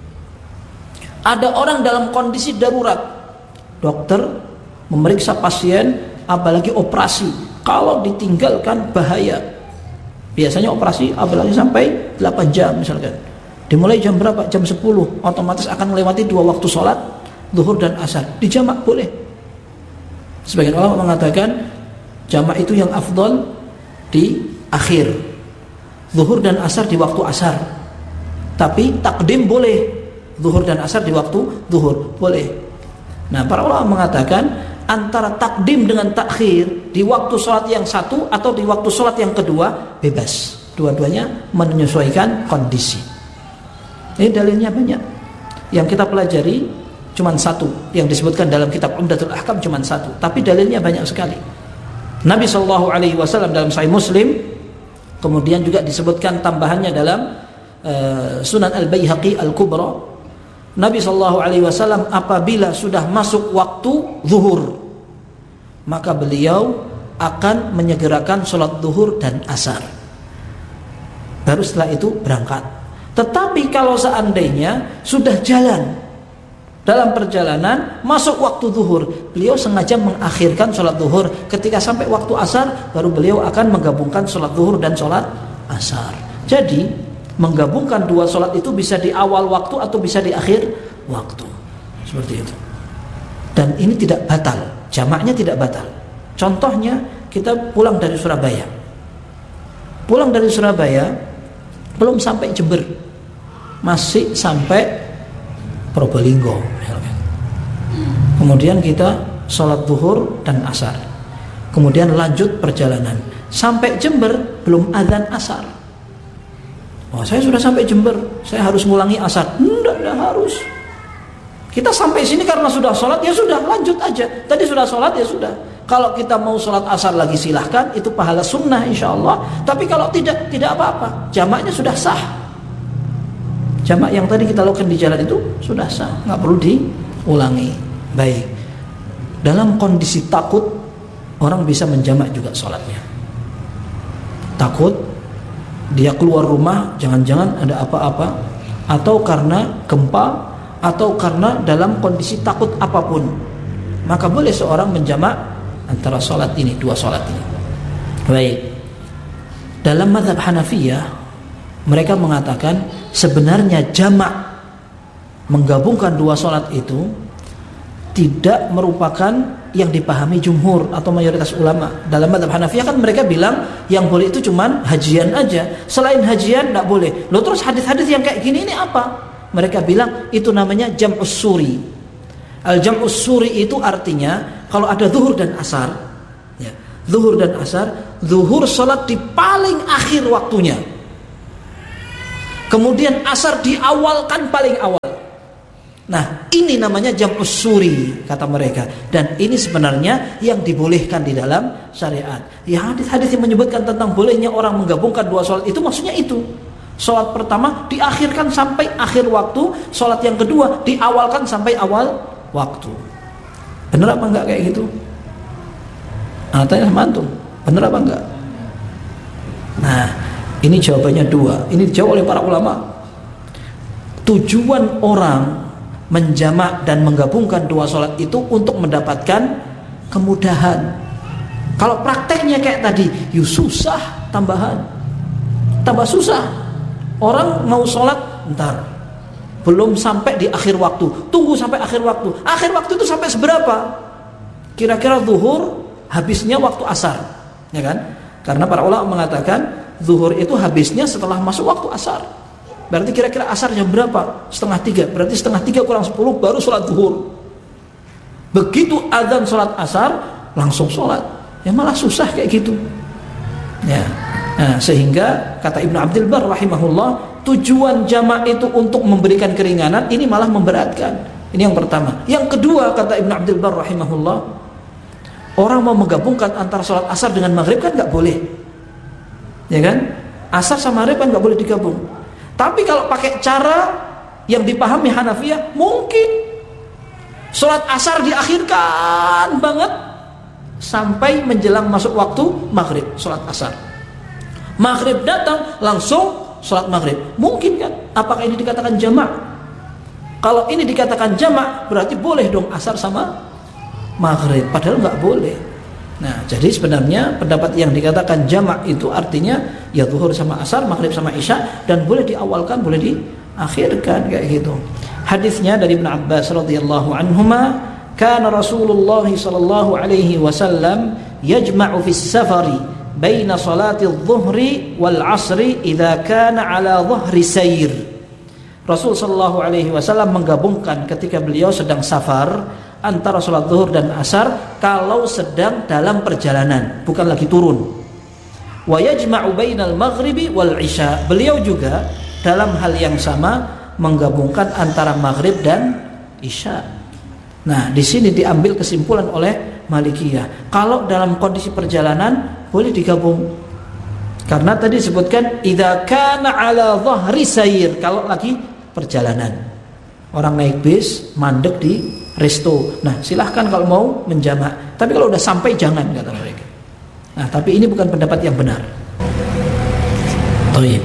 Ada orang dalam kondisi darurat, dokter memeriksa pasien, apalagi operasi, kalau ditinggalkan bahaya. Biasanya operasi apalagi sampai delapan jam misalkan, dimulai jam berapa? Jam sepuluh, otomatis akan melewati dua waktu sholat, zuhur dan asar. Dijamak boleh. Sebagian ulama mengatakan jamak itu yang afdol di akhir, zuhur dan asar di waktu asar. Tapi takdim boleh, zuhur dan asar di waktu zuhur boleh. Nah, para ulama mengatakan antara takdim dengan takhir di waktu sholat yang satu atau di waktu sholat yang kedua bebas. Dua-duanya menyesuaikan kondisi. Ini dalilnya banyak. Yang kita pelajari cuma satu, yang disebutkan dalam kitab Umdatul Ahkam cuma satu, tapi dalilnya banyak sekali. Nabi shallallahu alaihi wasallam dalam Sahih Muslim, kemudian juga disebutkan tambahannya dalam uh, Sunan Al-Baihaqi Al-Kubra. Nabi shallallahu alaihi wasallam apabila sudah masuk waktu zuhur, maka beliau akan menyegerakan sholat zuhur dan asar. Baru setelah itu berangkat. Tetapi kalau seandainya sudah jalan, dalam perjalanan masuk waktu zuhur, beliau sengaja mengakhirkan sholat zuhur. Ketika sampai waktu asar, baru beliau akan menggabungkan sholat zuhur dan sholat asar. Jadi menggabungkan dua sholat itu bisa di awal waktu atau bisa di akhir waktu, seperti itu. Dan ini tidak batal, jamaknya tidak batal. Contohnya, kita pulang dari Surabaya, pulang dari Surabaya belum sampai Jember, masih sampai Probolinggo, kemudian kita sholat zuhur dan asar, kemudian lanjut perjalanan sampai Jember, belum azan asar. Oh, saya sudah sampai Jember, saya harus ngulangi asar? Tidak, tidak harus. Kita sampai sini karena sudah sholat, ya sudah, lanjut aja. Tadi sudah sholat, ya sudah. Kalau kita mau sholat asar lagi silahkan, itu pahala sunnah insya Allah. Tapi kalau tidak, tidak apa-apa, jamaknya sudah sah. Jamak yang tadi kita lakukan di jalan itu sudah sah, nggak perlu diulangi. Baik. Dalam kondisi takut, orang bisa menjamak juga sholatnya. Takut, dia keluar rumah, jangan-jangan ada apa-apa, atau karena gempa, atau karena dalam kondisi takut apapun, maka boleh seorang menjamak antara sholat ini, dua sholat ini. Baik. Dalam mazhab Hanafiyah, mereka mengatakan sebenarnya jamak, menggabungkan dua sholat itu tidak merupakan yang dipahami jumhur atau mayoritas ulama. Dalam mazhab Hanafiyah kan mereka bilang yang boleh itu cuman hajian aja, selain hajian tidak boleh. Loh, terus hadis-hadis yang kayak gini ini apa? Mereka bilang itu namanya jam'us suri. Al-jam'us suri itu artinya kalau ada zuhur dan asar, ya, zuhur dan asar, zuhur sholat di paling akhir waktunya. Kemudian asar diawalkan paling awal. Nah, ini namanya jam'us suri kata mereka. Dan ini sebenarnya yang dibolehkan di dalam syariat. Ya, hadis-hadis yang menyebutkan tentang bolehnya orang menggabungkan dua sholat itu maksudnya itu. Sholat pertama diakhirkan sampai akhir waktu, sholat yang kedua diawalkan sampai awal waktu. Benar apa enggak kayak gitu? Nah, tanya sama antum, benar apa enggak? Nah, ini jawabannya dua. Ini dijawab oleh para ulama. Tujuan orang menjamak dan menggabungkan dua sholat itu untuk mendapatkan kemudahan. Kalau prakteknya kayak tadi, yuk susah tambahan, tambah susah. Orang mau sholat, ntar belum sampai di akhir waktu, tunggu sampai akhir waktu. Akhir waktu itu sampai seberapa? Kira-kira zuhur habisnya waktu asar, ya kan? Karena para ulama mengatakan zuhur itu habisnya setelah masuk waktu asar. Berarti kira-kira asar jam berapa? Setengah tiga. Berarti setengah tiga kurang sepuluh baru sholat zuhur. Begitu azan sholat asar langsung sholat. Ya malah susah kayak gitu. Ya. Nah, sehingga kata Ibnu Abdul Bar rahimahullah, tujuan jamak itu untuk memberikan keringanan, ini malah memberatkan. Ini yang pertama. Yang kedua kata Ibnu Abdul Bar rahimahullah, orang mau menggabungkan antara sholat asar dengan maghrib kan nggak boleh, ya kan? Asar sama maghrib kan nggak boleh digabung. Tapi kalau pakai cara yang dipahami Hanafiyah, mungkin sholat asar diakhirkan banget sampai menjelang masuk waktu maghrib, sholat asar. Maghrib datang langsung sholat maghrib, mungkin kan? Apakah ini dikatakan jamak? Kalau ini dikatakan jamak, berarti boleh dong asar sama maghrib, padahal nggak boleh. Nah, jadi sebenarnya pendapat yang dikatakan jamak itu artinya ya zuhur sama asar, maghrib sama isya, dan boleh diawalkan, boleh diakhirkan kayak gitu. Hadisnya dari Ibnu Abbas radhiyallahu anhuma, kana Rasulullah sallallahu alaihi wasallam yajma'u fis safari baina salati adh-dhuhri wal 'ashri idza kana 'ala dhahri sayr. Rasul sallallahu alaihi wasallam menggabungkan ketika beliau sedang safar antara salat zuhur dan asar kalau sedang dalam perjalanan, bukan lagi turun. Wa yajma'u bainal maghribi wal 'isha. Beliau juga dalam hal yang sama menggabungkan antara maghrib dan isya. Nah, di sini diambil kesimpulan oleh Malikiyah. Kalau dalam kondisi perjalanan boleh digabung. Karena tadi disebutkan idza kana 'ala dhahri sayr, kalau lagi perjalanan. Orang naik bis, mandek di resto. Nah, silahkan kalau mau menjamak. Tapi kalau udah sampai jangan, kata mereka. Nah, tapi ini bukan pendapat yang benar. Baik.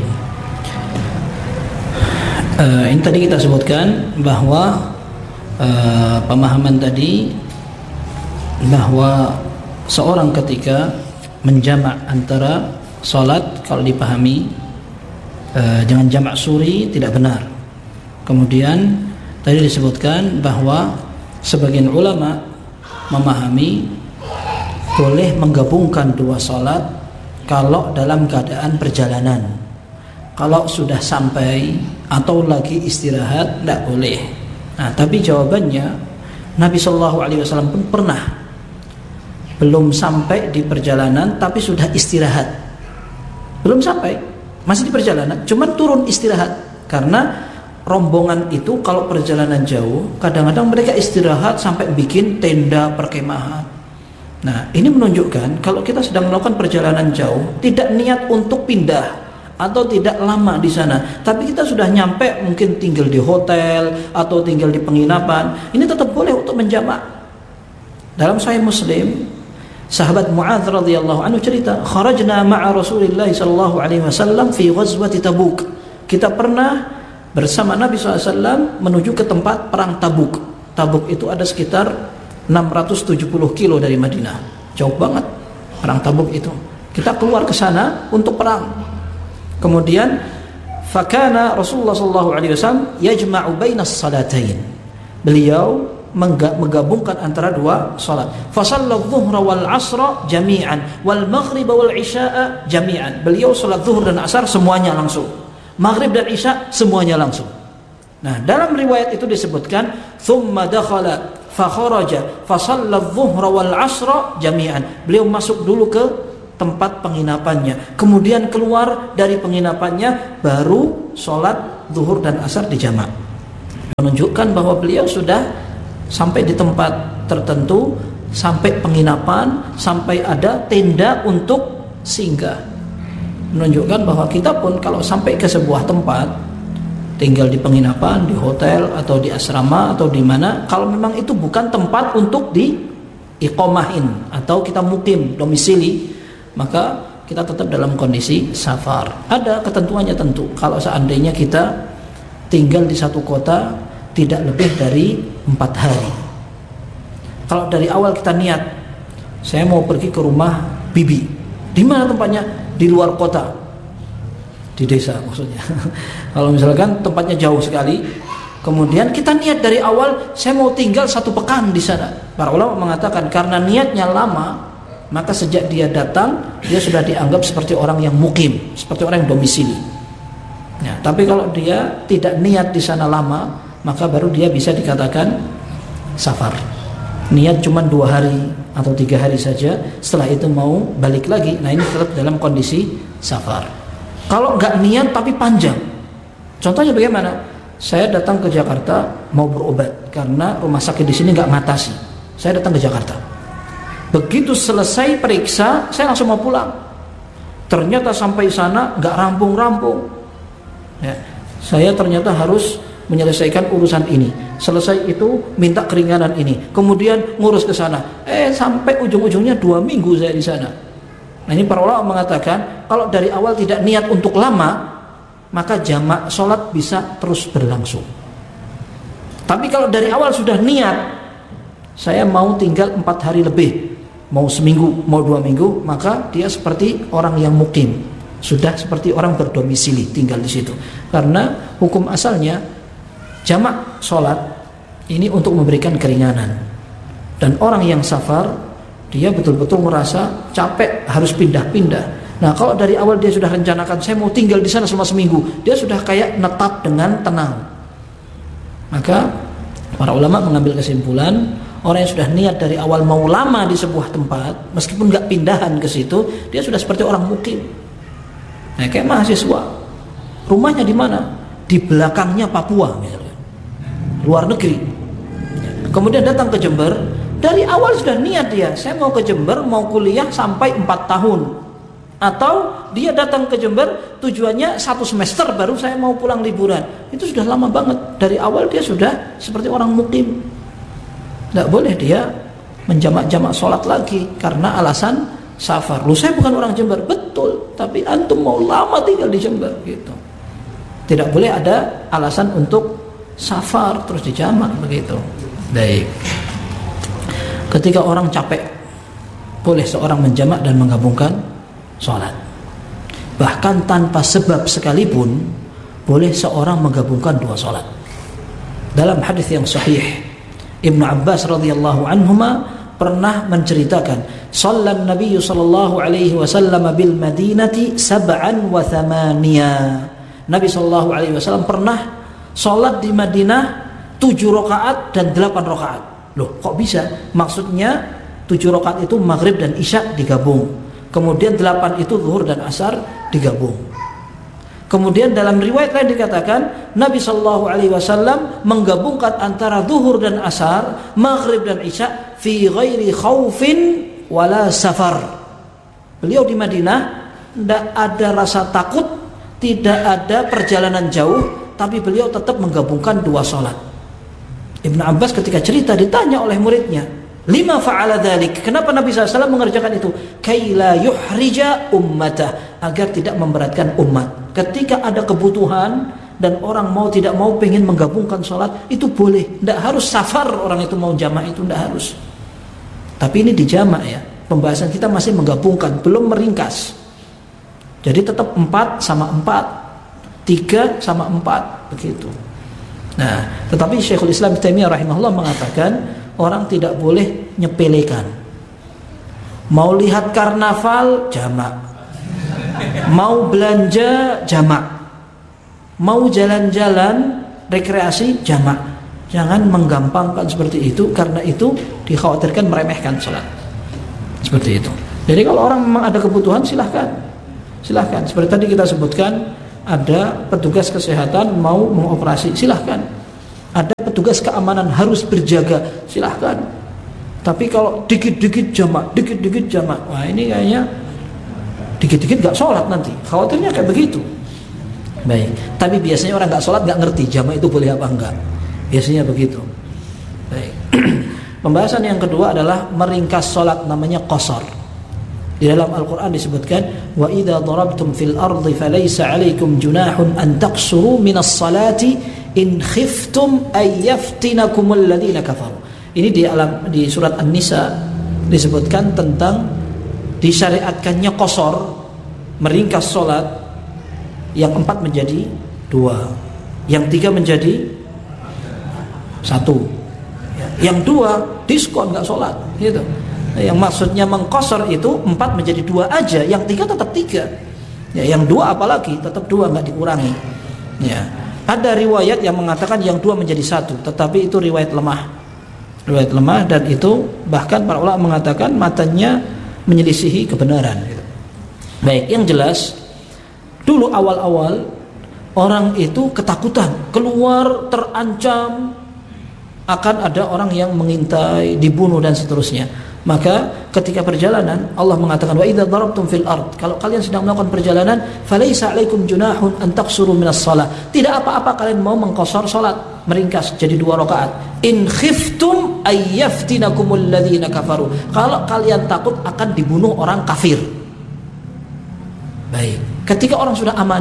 Uh, ini tadi kita sebutkan bahwa uh, pemahaman tadi bahwa seorang ketika menjamak antara sholat, kalau dipahami uh, dengan jamak suri tidak benar. Kemudian tadi disebutkan bahwa sebagian ulama memahami boleh menggabungkan dua sholat kalau dalam keadaan perjalanan. Kalau sudah sampai atau lagi istirahat tidak boleh. Nah, tapi jawabannya Nabi Shallallahu Alaihi Wasallam pun pernah belum sampai di perjalanan tapi sudah istirahat. Belum sampai, masih di perjalanan, cuman turun istirahat. Karena rombongan itu kalau perjalanan jauh, kadang-kadang mereka istirahat sampai bikin tenda perkemahan. Nah, ini menunjukkan kalau kita sedang melakukan perjalanan jauh, tidak niat untuk pindah atau tidak lama di sana, tapi kita sudah nyampe, mungkin tinggal di hotel atau tinggal di penginapan, ini tetap boleh untuk menjamak. Dalam Sahih Muslim, sahabat Mu'adz radhiyallahu anhu cerita, kharajna ma'a Rasulillah sallallahu alaihi wasallam fi ghazwati Tabuk. Kita pernah bersama Nabi shallallahu alaihi wasallam menuju ke tempat perang Tabuk. Tabuk itu ada sekitar enam ratus tujuh puluh kilo dari Madinah, jauh banget perang Tabuk itu. Kita keluar ke sana untuk perang. Kemudian fakana Rasulullah sallallahu alaihi wasallam yajma'u bainas salatain. Beliau menggabungkan antara dua salat. Fa shallal dhuhra wal 'ashra jami'an wal maghrib wal 'isya'a jami'an. Beliau salat zuhur dan asar semuanya langsung. Maghrib dan isya semuanya langsung. Nah, dalam riwayat itu disebutkan thumma dakhala fa kharaja fa shallal dhuhra wal 'ashra jami'an. Beliau masuk dulu ke tempat penginapannya, kemudian keluar dari penginapannya baru sholat zuhur dan asar di jamak, menunjukkan bahwa beliau sudah sampai di tempat tertentu, sampai penginapan, sampai ada tenda untuk singgah, menunjukkan bahwa kita pun kalau sampai ke sebuah tempat, tinggal di penginapan, di hotel atau di asrama atau di mana, kalau memang itu bukan tempat untuk di iqomahin atau kita mukim domisili, maka kita tetap dalam kondisi safar. Ada ketentuannya tentu. Kalau seandainya kita tinggal di satu kota tidak lebih dari empat hari. Kalau dari awal kita niat, saya mau pergi ke rumah bibi, di mana tempatnya? Di luar kota, di desa maksudnya. Kalau misalkan tempatnya jauh sekali, kemudian kita niat dari awal, saya mau tinggal satu pekan di sana. Para ulama mengatakan karena niatnya lama, maka sejak dia datang, dia sudah dianggap seperti orang yang mukim, seperti orang yang domisili. Ya, tapi kalau dia tidak niat di sana lama, maka baru dia bisa dikatakan safar. Niat cuma dua hari atau tiga hari saja, setelah itu mau balik lagi, nah ini tetap dalam kondisi safar. Kalau nggak niat tapi panjang, contohnya bagaimana? Saya datang ke Jakarta mau berobat karena rumah sakit di sini nggak ngatasi. Saya datang ke Jakarta. Begitu selesai periksa, saya langsung mau pulang. Ternyata sampai sana nggak rampung-rampung. Ya, saya ternyata harus menyelesaikan urusan ini. Selesai itu minta keringanan ini. Kemudian ngurus ke sana. Eh sampai ujung-ujungnya dua minggu saya di sana. Nah ini para ulama mengatakan kalau dari awal tidak niat untuk lama, maka jamak sholat bisa terus berlangsung. Tapi kalau dari awal sudah niat, saya mau tinggal empat hari lebih, mau seminggu, mau dua minggu, maka dia seperti orang yang mukim, sudah seperti orang berdomisili tinggal di situ. Karena hukum asalnya jamak sholat ini untuk memberikan keringanan, dan orang yang safar dia betul-betul merasa capek harus pindah-pindah. Nah kalau dari awal dia sudah rencanakan saya mau tinggal di sana selama seminggu, dia sudah kayak netap dengan tenang. Maka para ulama mengambil kesimpulan orang yang sudah niat dari awal mau lama di sebuah tempat, meskipun nggak pindahan ke situ, dia sudah seperti orang mukim. Nah kayak mahasiswa, rumahnya di mana? Di belakangnya Papua misalnya, luar negeri. Kemudian datang ke Jember, dari awal sudah niat dia, saya mau ke Jember, mau kuliah sampai empat tahun. Atau dia datang ke Jember tujuannya satu semester baru saya mau pulang liburan. Itu sudah lama banget. Dari awal dia sudah seperti orang mukim. Tidak boleh dia menjamak-jamak sholat lagi karena alasan safar. Lu saya bukan orang Jember, betul, tapi antum mau lama tinggal di Jember gitu. Tidak boleh ada alasan untuk safar terus dijamak begitu. Baik. Ketika orang capek, boleh seorang menjamak dan menggabungkan sholat. Bahkan tanpa sebab sekalipun, boleh seorang menggabungkan dua sholat. Dalam hadis yang sahih, Ibnu Abbas radhiyallahu anhuma pernah menceritakan, "Shallan Nabi sallallahu alaihi wasallam bil Madinati sab'an wa thamaniya." Nabi sallallahu alaihi wasallam pernah sholat di Madinah tujuh rakaat dan delapan rakaat. Loh, kok bisa? Maksudnya tujuh rakaat itu maghrib dan isya digabung. Kemudian delapan itu zuhur dan asar digabung. Kemudian dalam riwayat lain dikatakan Nabi Shallallahu Alaihi Wasallam menggabungkan antara zuhur dan asar, maghrib dan isya fi ghairi khaufin wala safar. Beliau di Madinah tidak ada rasa takut, tidak ada perjalanan jauh, tapi beliau tetap menggabungkan dua sholat. Ibnu Abbas ketika cerita ditanya oleh muridnya, lima fa'ala dzalik, kenapa Nabi shallallahu alaihi wasallam mengerjakan itu? Kaila yuhrija ummatah, agar tidak memberatkan umat. Ketika ada kebutuhan dan orang mau tidak mau pengen menggabungkan sholat, itu boleh, tidak harus safar orang itu mau jamak, itu tidak harus. Tapi ini dijamak ya, pembahasan kita masih menggabungkan, belum meringkas. Jadi tetap empat sama empat, tiga sama empat, begitu. Nah, tetapi Syekhul Islam Ibnu Taimiyah rahimahullah mengatakan orang tidak boleh nyepelekan. Mau lihat karnaval jamak, mau belanja jamak, mau jalan-jalan rekreasi jamak. Jangan menggampangkan seperti itu, karena itu dikhawatirkan meremehkan sholat. Seperti itu. Jadi kalau orang memang ada kebutuhan, silahkan, silahkan. Seperti tadi kita sebutkan, ada petugas kesehatan mau mengoperasi, silahkan. Ada petugas keamanan harus berjaga, silahkan. Tapi kalau dikit-dikit jamak, dikit-dikit jamak, wah ini kayaknya dikit-dikit gak sholat nanti. Khawatirnya kayak begitu. Baik. Tapi biasanya orang gak sholat gak ngerti jamak itu boleh apa enggak. Biasanya begitu. Baik. Pembahasan yang kedua adalah meringkas sholat, namanya qasar. Di dalam Al-Quran disebutkan, wa idza darabtum fil ardi falaysa 'alaikum junahun an taqsuru minas salati in khiftum ay yaftinakumul ladzina kafaru. Ini di alam di surat An-Nisa disebutkan tentang disyariatkannya qasar, meringkas salat, yang empat menjadi dua, yang tiga menjadi satu, yang dua diskon nggak salat, gitu. Yang maksudnya mengqasar itu empat menjadi dua aja, yang tiga tetap tiga, ya, yang dua apalagi tetap dua nggak dikurangi. Ya, ada riwayat yang mengatakan yang dua menjadi satu, tetapi itu riwayat lemah, riwayat lemah dan itu bahkan para ulama mengatakan matanya menyelisihi kebenaran. Baik, yang jelas dulu awal-awal orang itu ketakutan, keluar terancam akan ada orang yang mengintai, dibunuh dan seterusnya. Maka ketika perjalanan Allah mengatakan wa idza darabtum fil ard, kalau kalian sedang melakukan perjalanan falaisa 'alaikum junahun an taqsuru minas shalah, tidak apa-apa kalian mau mengqasar salat, meringkas jadi dua rakaat. In khiftum ay yaftinakumul ladzina kafaru, kalau kalian takut akan dibunuh orang kafir. Baik, ketika orang sudah aman,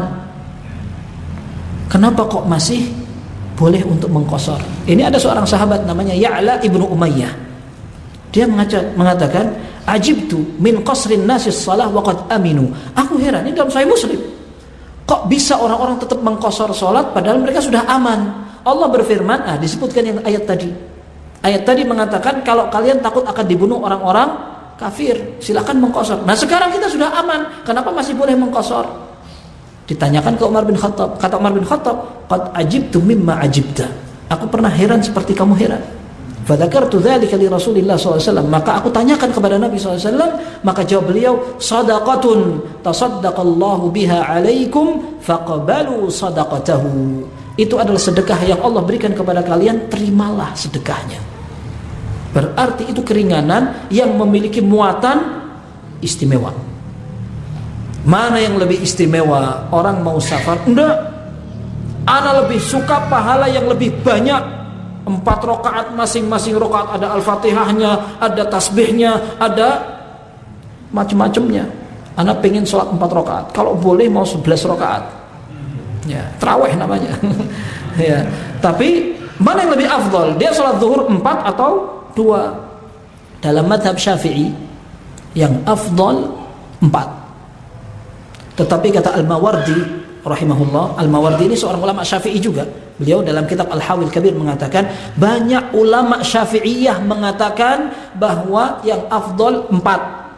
kenapa kok masih boleh untuk mengqasar? Ini ada seorang sahabat namanya Ya'la ibnu Umayyah. Dia mengatakan, ajibtu min qasrin nasis salah wa qad aminu. Aku heran, ini dalam Sahih Muslim, kok bisa orang-orang tetap mengqasar salat padahal mereka sudah aman. Allah berfirman, ah disebutkan yang ayat tadi. Ayat tadi mengatakan kalau kalian takut akan dibunuh orang-orang kafir, silakan mengqasar. Nah sekarang kita sudah aman, kenapa masih boleh mengqasar? Ditanyakan ke Umar bin Khattab, kata Umar bin Khattab, qad ajibtu mimma ajibta. Aku pernah heran seperti kamu heran. Fadzakartu dzalika li Rasulillah sallallahu alaihi wasallam, maka aku tanyakan kepada Nabi sallallahu alaihi wasallam, maka jawab beliau, sadaqatun tasaddaqallahu biha alaikum faqbalu sadaqatahu. Itu adalah sedekah yang Allah berikan kepada kalian, terimalah sedekahnya. Berarti itu keringanan yang memiliki muatan istimewa. Mana yang lebih istimewa? Orang mau safar, enggak, ana lebih suka pahala yang lebih banyak. Empat rakaat, masing-masing rakaat ada al-fatihahnya, ada tasbihnya, ada macam-macamnya. Anak pengen sholat empat rakaat, kalau boleh mau sebelas rakaat, ya tarawih namanya. Ya, tapi mana yang lebih afdal? Dia sholat zuhur empat atau dua? Dalam madhab Syafi'i yang afdal empat. Tetapi kata Al-Mawardi rahimahullah, Al-Mawardi ini seorang ulama Syafi'i juga. Beliau dalam kitab Al-Hawil Kabir mengatakan, banyak ulama Syafi'iyah mengatakan bahwa yang afdal empat.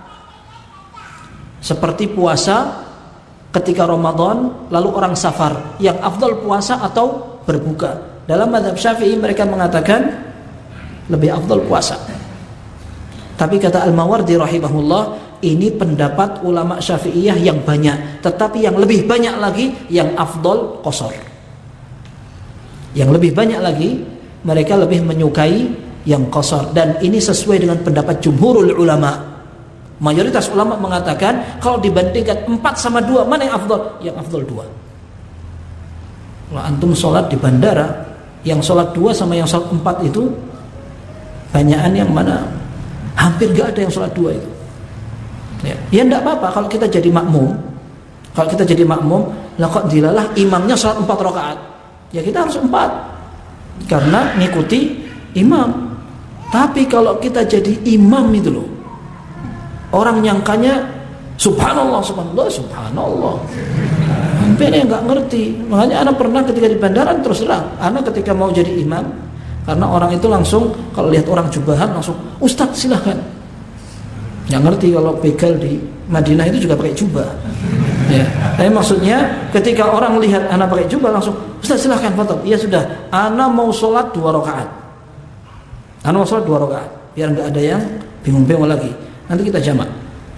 Seperti puasa ketika Ramadan lalu orang safar, yang afdal puasa atau berbuka. Dalam mazhab Syafi'i mereka mengatakan lebih afdal puasa. Tapi kata Al-Mawardi rahimahullah, ini pendapat ulama Syafi'iyah yang banyak, tetapi yang lebih banyak lagi yang afdal qasar. Yang lebih banyak lagi mereka lebih menyukai yang qasar, dan ini sesuai dengan pendapat jumhurul ulama. Mayoritas ulama mengatakan kalau dibandingkan empat sama dua, mana yang afdal? Yang afdal dua. Kalau antum sholat di bandara, yang sholat dua sama yang sholat empat itu banyakan yang mana? Hampir gak ada yang sholat dua itu. Ya, ya enggak apa-apa kalau kita jadi makmum. Kalau kita jadi makmum, lah kok dilalah imamnya sholat empat rakaat, ya kita harus empat karena ngikuti imam. Tapi kalau kita jadi imam itu loh, orang nyangkanya subhanallah, subhanallah, subhanallah, hampir yang nggak ngerti. Makanya anak pernah ketika di bandara, terus terang, anak ketika mau jadi imam, karena orang itu langsung kalau lihat orang jubahan langsung, Ustadz silahkan. Yang ngerti kalau begal di Madinah itu juga pakai jubah. Ya, tapi maksudnya ketika orang lihat anak pakai jubah langsung, Ustaz silahkan foto. Iya sudah, anak mau sholat dua rakaat. Anak mau sholat dua rakaat, biar nggak ada yang bingung-bingung lagi. Nanti kita jamak.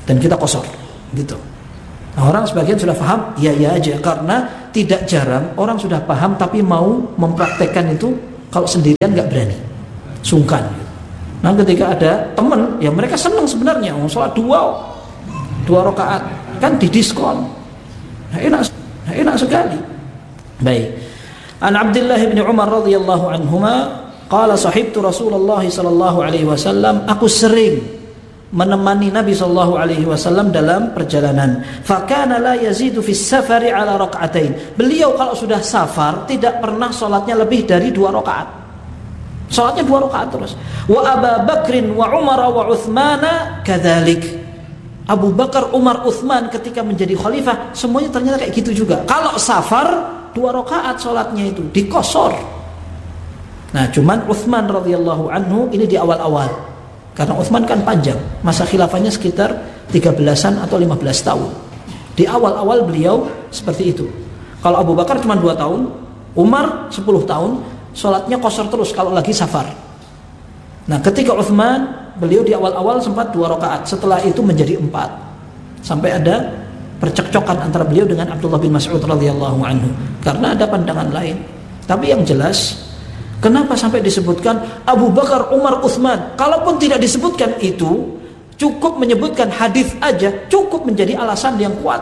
dan kita qashar gitu. Nah, orang sebagian sudah paham, ya ya aja, karena tidak jarang orang sudah paham tapi mau mempraktekkan itu kalau sendirian nggak berani, sungkan gitu. Nah ketika ada teman, ya mereka senang sebenarnya, mau sholat dua dua rakaat kan didiskon, nah, enak, nah, enak sekali. Baik. An Abdullah bin Umar radhiyallahu anhuma qala sahibtu Rasulullah sallallahu alaihi wasallam, aku sering menemani Nabi sallallahu alaihi wasallam dalam perjalanan. Fa kana la yazidu fis safari ala rak'atain. Beliau kalau sudah safar tidak pernah salatnya lebih dari dua rakaat. Salatnya dua rakaat terus. Wa Abu Bakrin wa Umar wa Utsman kadzalik. Abu Bakar, Umar, Utsman ketika menjadi khalifah semuanya ternyata kayak gitu juga. Kalau safar dua rakaat salatnya itu dikosor. Nah, cuman Utsman radhiyallahu anhu ini di awal-awal. Karena Utsman kan panjang, masa khilafahnya sekitar tiga belasan atau lima belas tahun. Di awal-awal beliau seperti itu. Kalau Abu Bakar cuma dua tahun, Umar sepuluh tahun, salatnya qashar terus kalau lagi safar. Nah, ketika Utsman, beliau di awal-awal sempat dua rakaat, setelah itu menjadi empat. Sampai ada percekcokan antara beliau dengan Abdullah bin Mas'ud radhiyallahu anhu karena ada pandangan lain. Tapi yang jelas, kenapa sampai disebutkan Abu Bakar, Umar, Utsman? Kalaupun tidak disebutkan itu, cukup menyebutkan hadis aja cukup menjadi alasan yang kuat.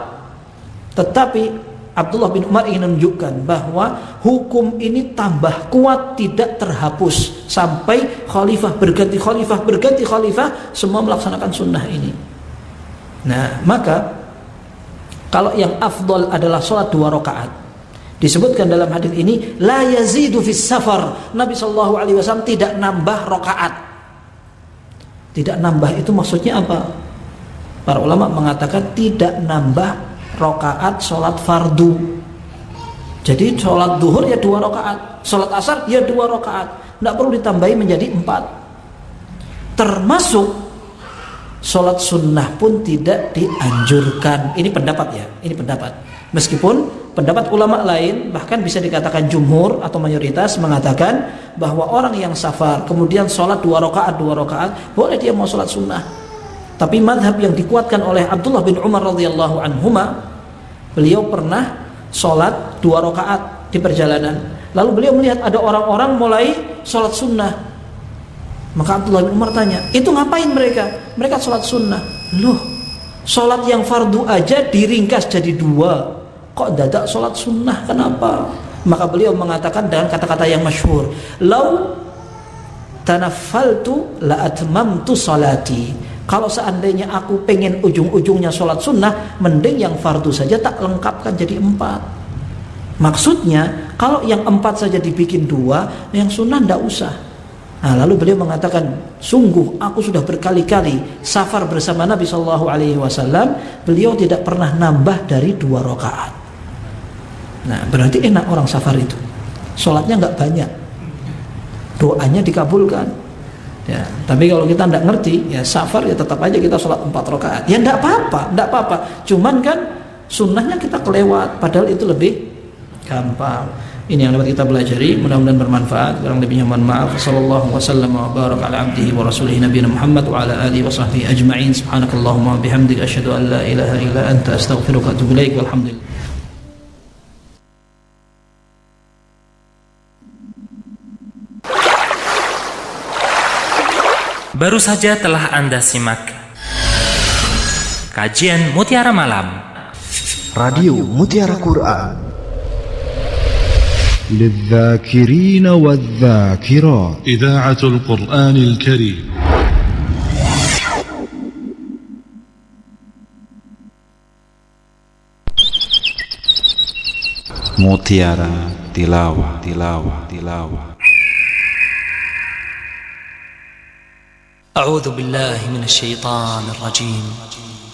Tetapi Abdullah bin Umar ingin menunjukkan bahwa hukum ini tambah kuat, tidak terhapus sampai khalifah berganti khalifah berganti khalifah semua melaksanakan sunnah ini. Nah, maka kalau yang afdol adalah sholat dua rakaat, disebutkan dalam hadis ini la yazidu fis safar. Nabi sallallahu alaihi wasallam tidak nambah rakaat. Tidak nambah itu maksudnya apa? Para ulama mengatakan tidak nambah rakaat sholat fardu. Jadi sholat duhur ya dua rakaat, sholat asar ya dua rakaat, tidak perlu ditambahi menjadi empat. Termasuk sholat sunnah pun tidak dianjurkan. Ini pendapat ya, ini pendapat. Meskipun pendapat ulama lain, bahkan bisa dikatakan jumhur atau mayoritas mengatakan bahwa orang yang safar kemudian sholat dua rakaat dua rakaat boleh dia mau sholat sunnah. Tapi madhab yang dikuatkan oleh Abdullah bin Umar radhiyallahu anhuma, beliau pernah sholat dua rakaat di perjalanan. Lalu beliau melihat ada orang-orang mulai sholat sunnah. Maka Abdullah bin Umar tanya, itu ngapain mereka? Mereka sholat sunnah. Loh, sholat yang fardu aja diringkas jadi dua, kok dadak sholat sunnah, kenapa? Maka beliau mengatakan dengan kata-kata yang masyhur, lau tanaffaltu la atmamtu salati. Kalau seandainya aku pengen ujung-ujungnya sholat sunnah, mending yang fardu saja tak lengkapkan jadi empat. Maksudnya kalau yang empat saja dibikin dua, yang sunnah ndak usah. Nah, lalu beliau mengatakan, sungguh aku sudah berkali-kali safar bersama Nabi Shallallahu Alaihi Wasallam, beliau tidak pernah nambah dari dua rakaat. Nah, berarti enak orang safar itu, sholatnya nggak banyak, doanya dikabulkan. Ya, tapi kalau kita tidak ngerti, ya safar ya tetap aja kita sholat empat rakaat. Ya tidak apa-apa, tidak apa-apa. Cuman kan sunnahnya kita kelewat, padahal itu lebih gampang. Ini yang dapat kita pelajari, mudah-mudahan bermanfaat. Kurang lebihnya mohon maaf. Sallallahu wasallam wa baraka ala abdihi wa rasulihi nabiyina Muhammad wa ala alihi wa sahbihi ajma'in. Subhanakallahumma wa bihamdika asyhadu an la ilaha illa anta astaghfiruka wa atubu ilaik. Walhamdulillah. Baru saja telah Anda simak kajian Mutiara Malam Radio Mutiara Quran للذاكرين والذاكرات إذاعة القرآن الكريم. Mutiara Tilawah Tilawah Tilawah. أعوذ بالله من الشيطان الرجيم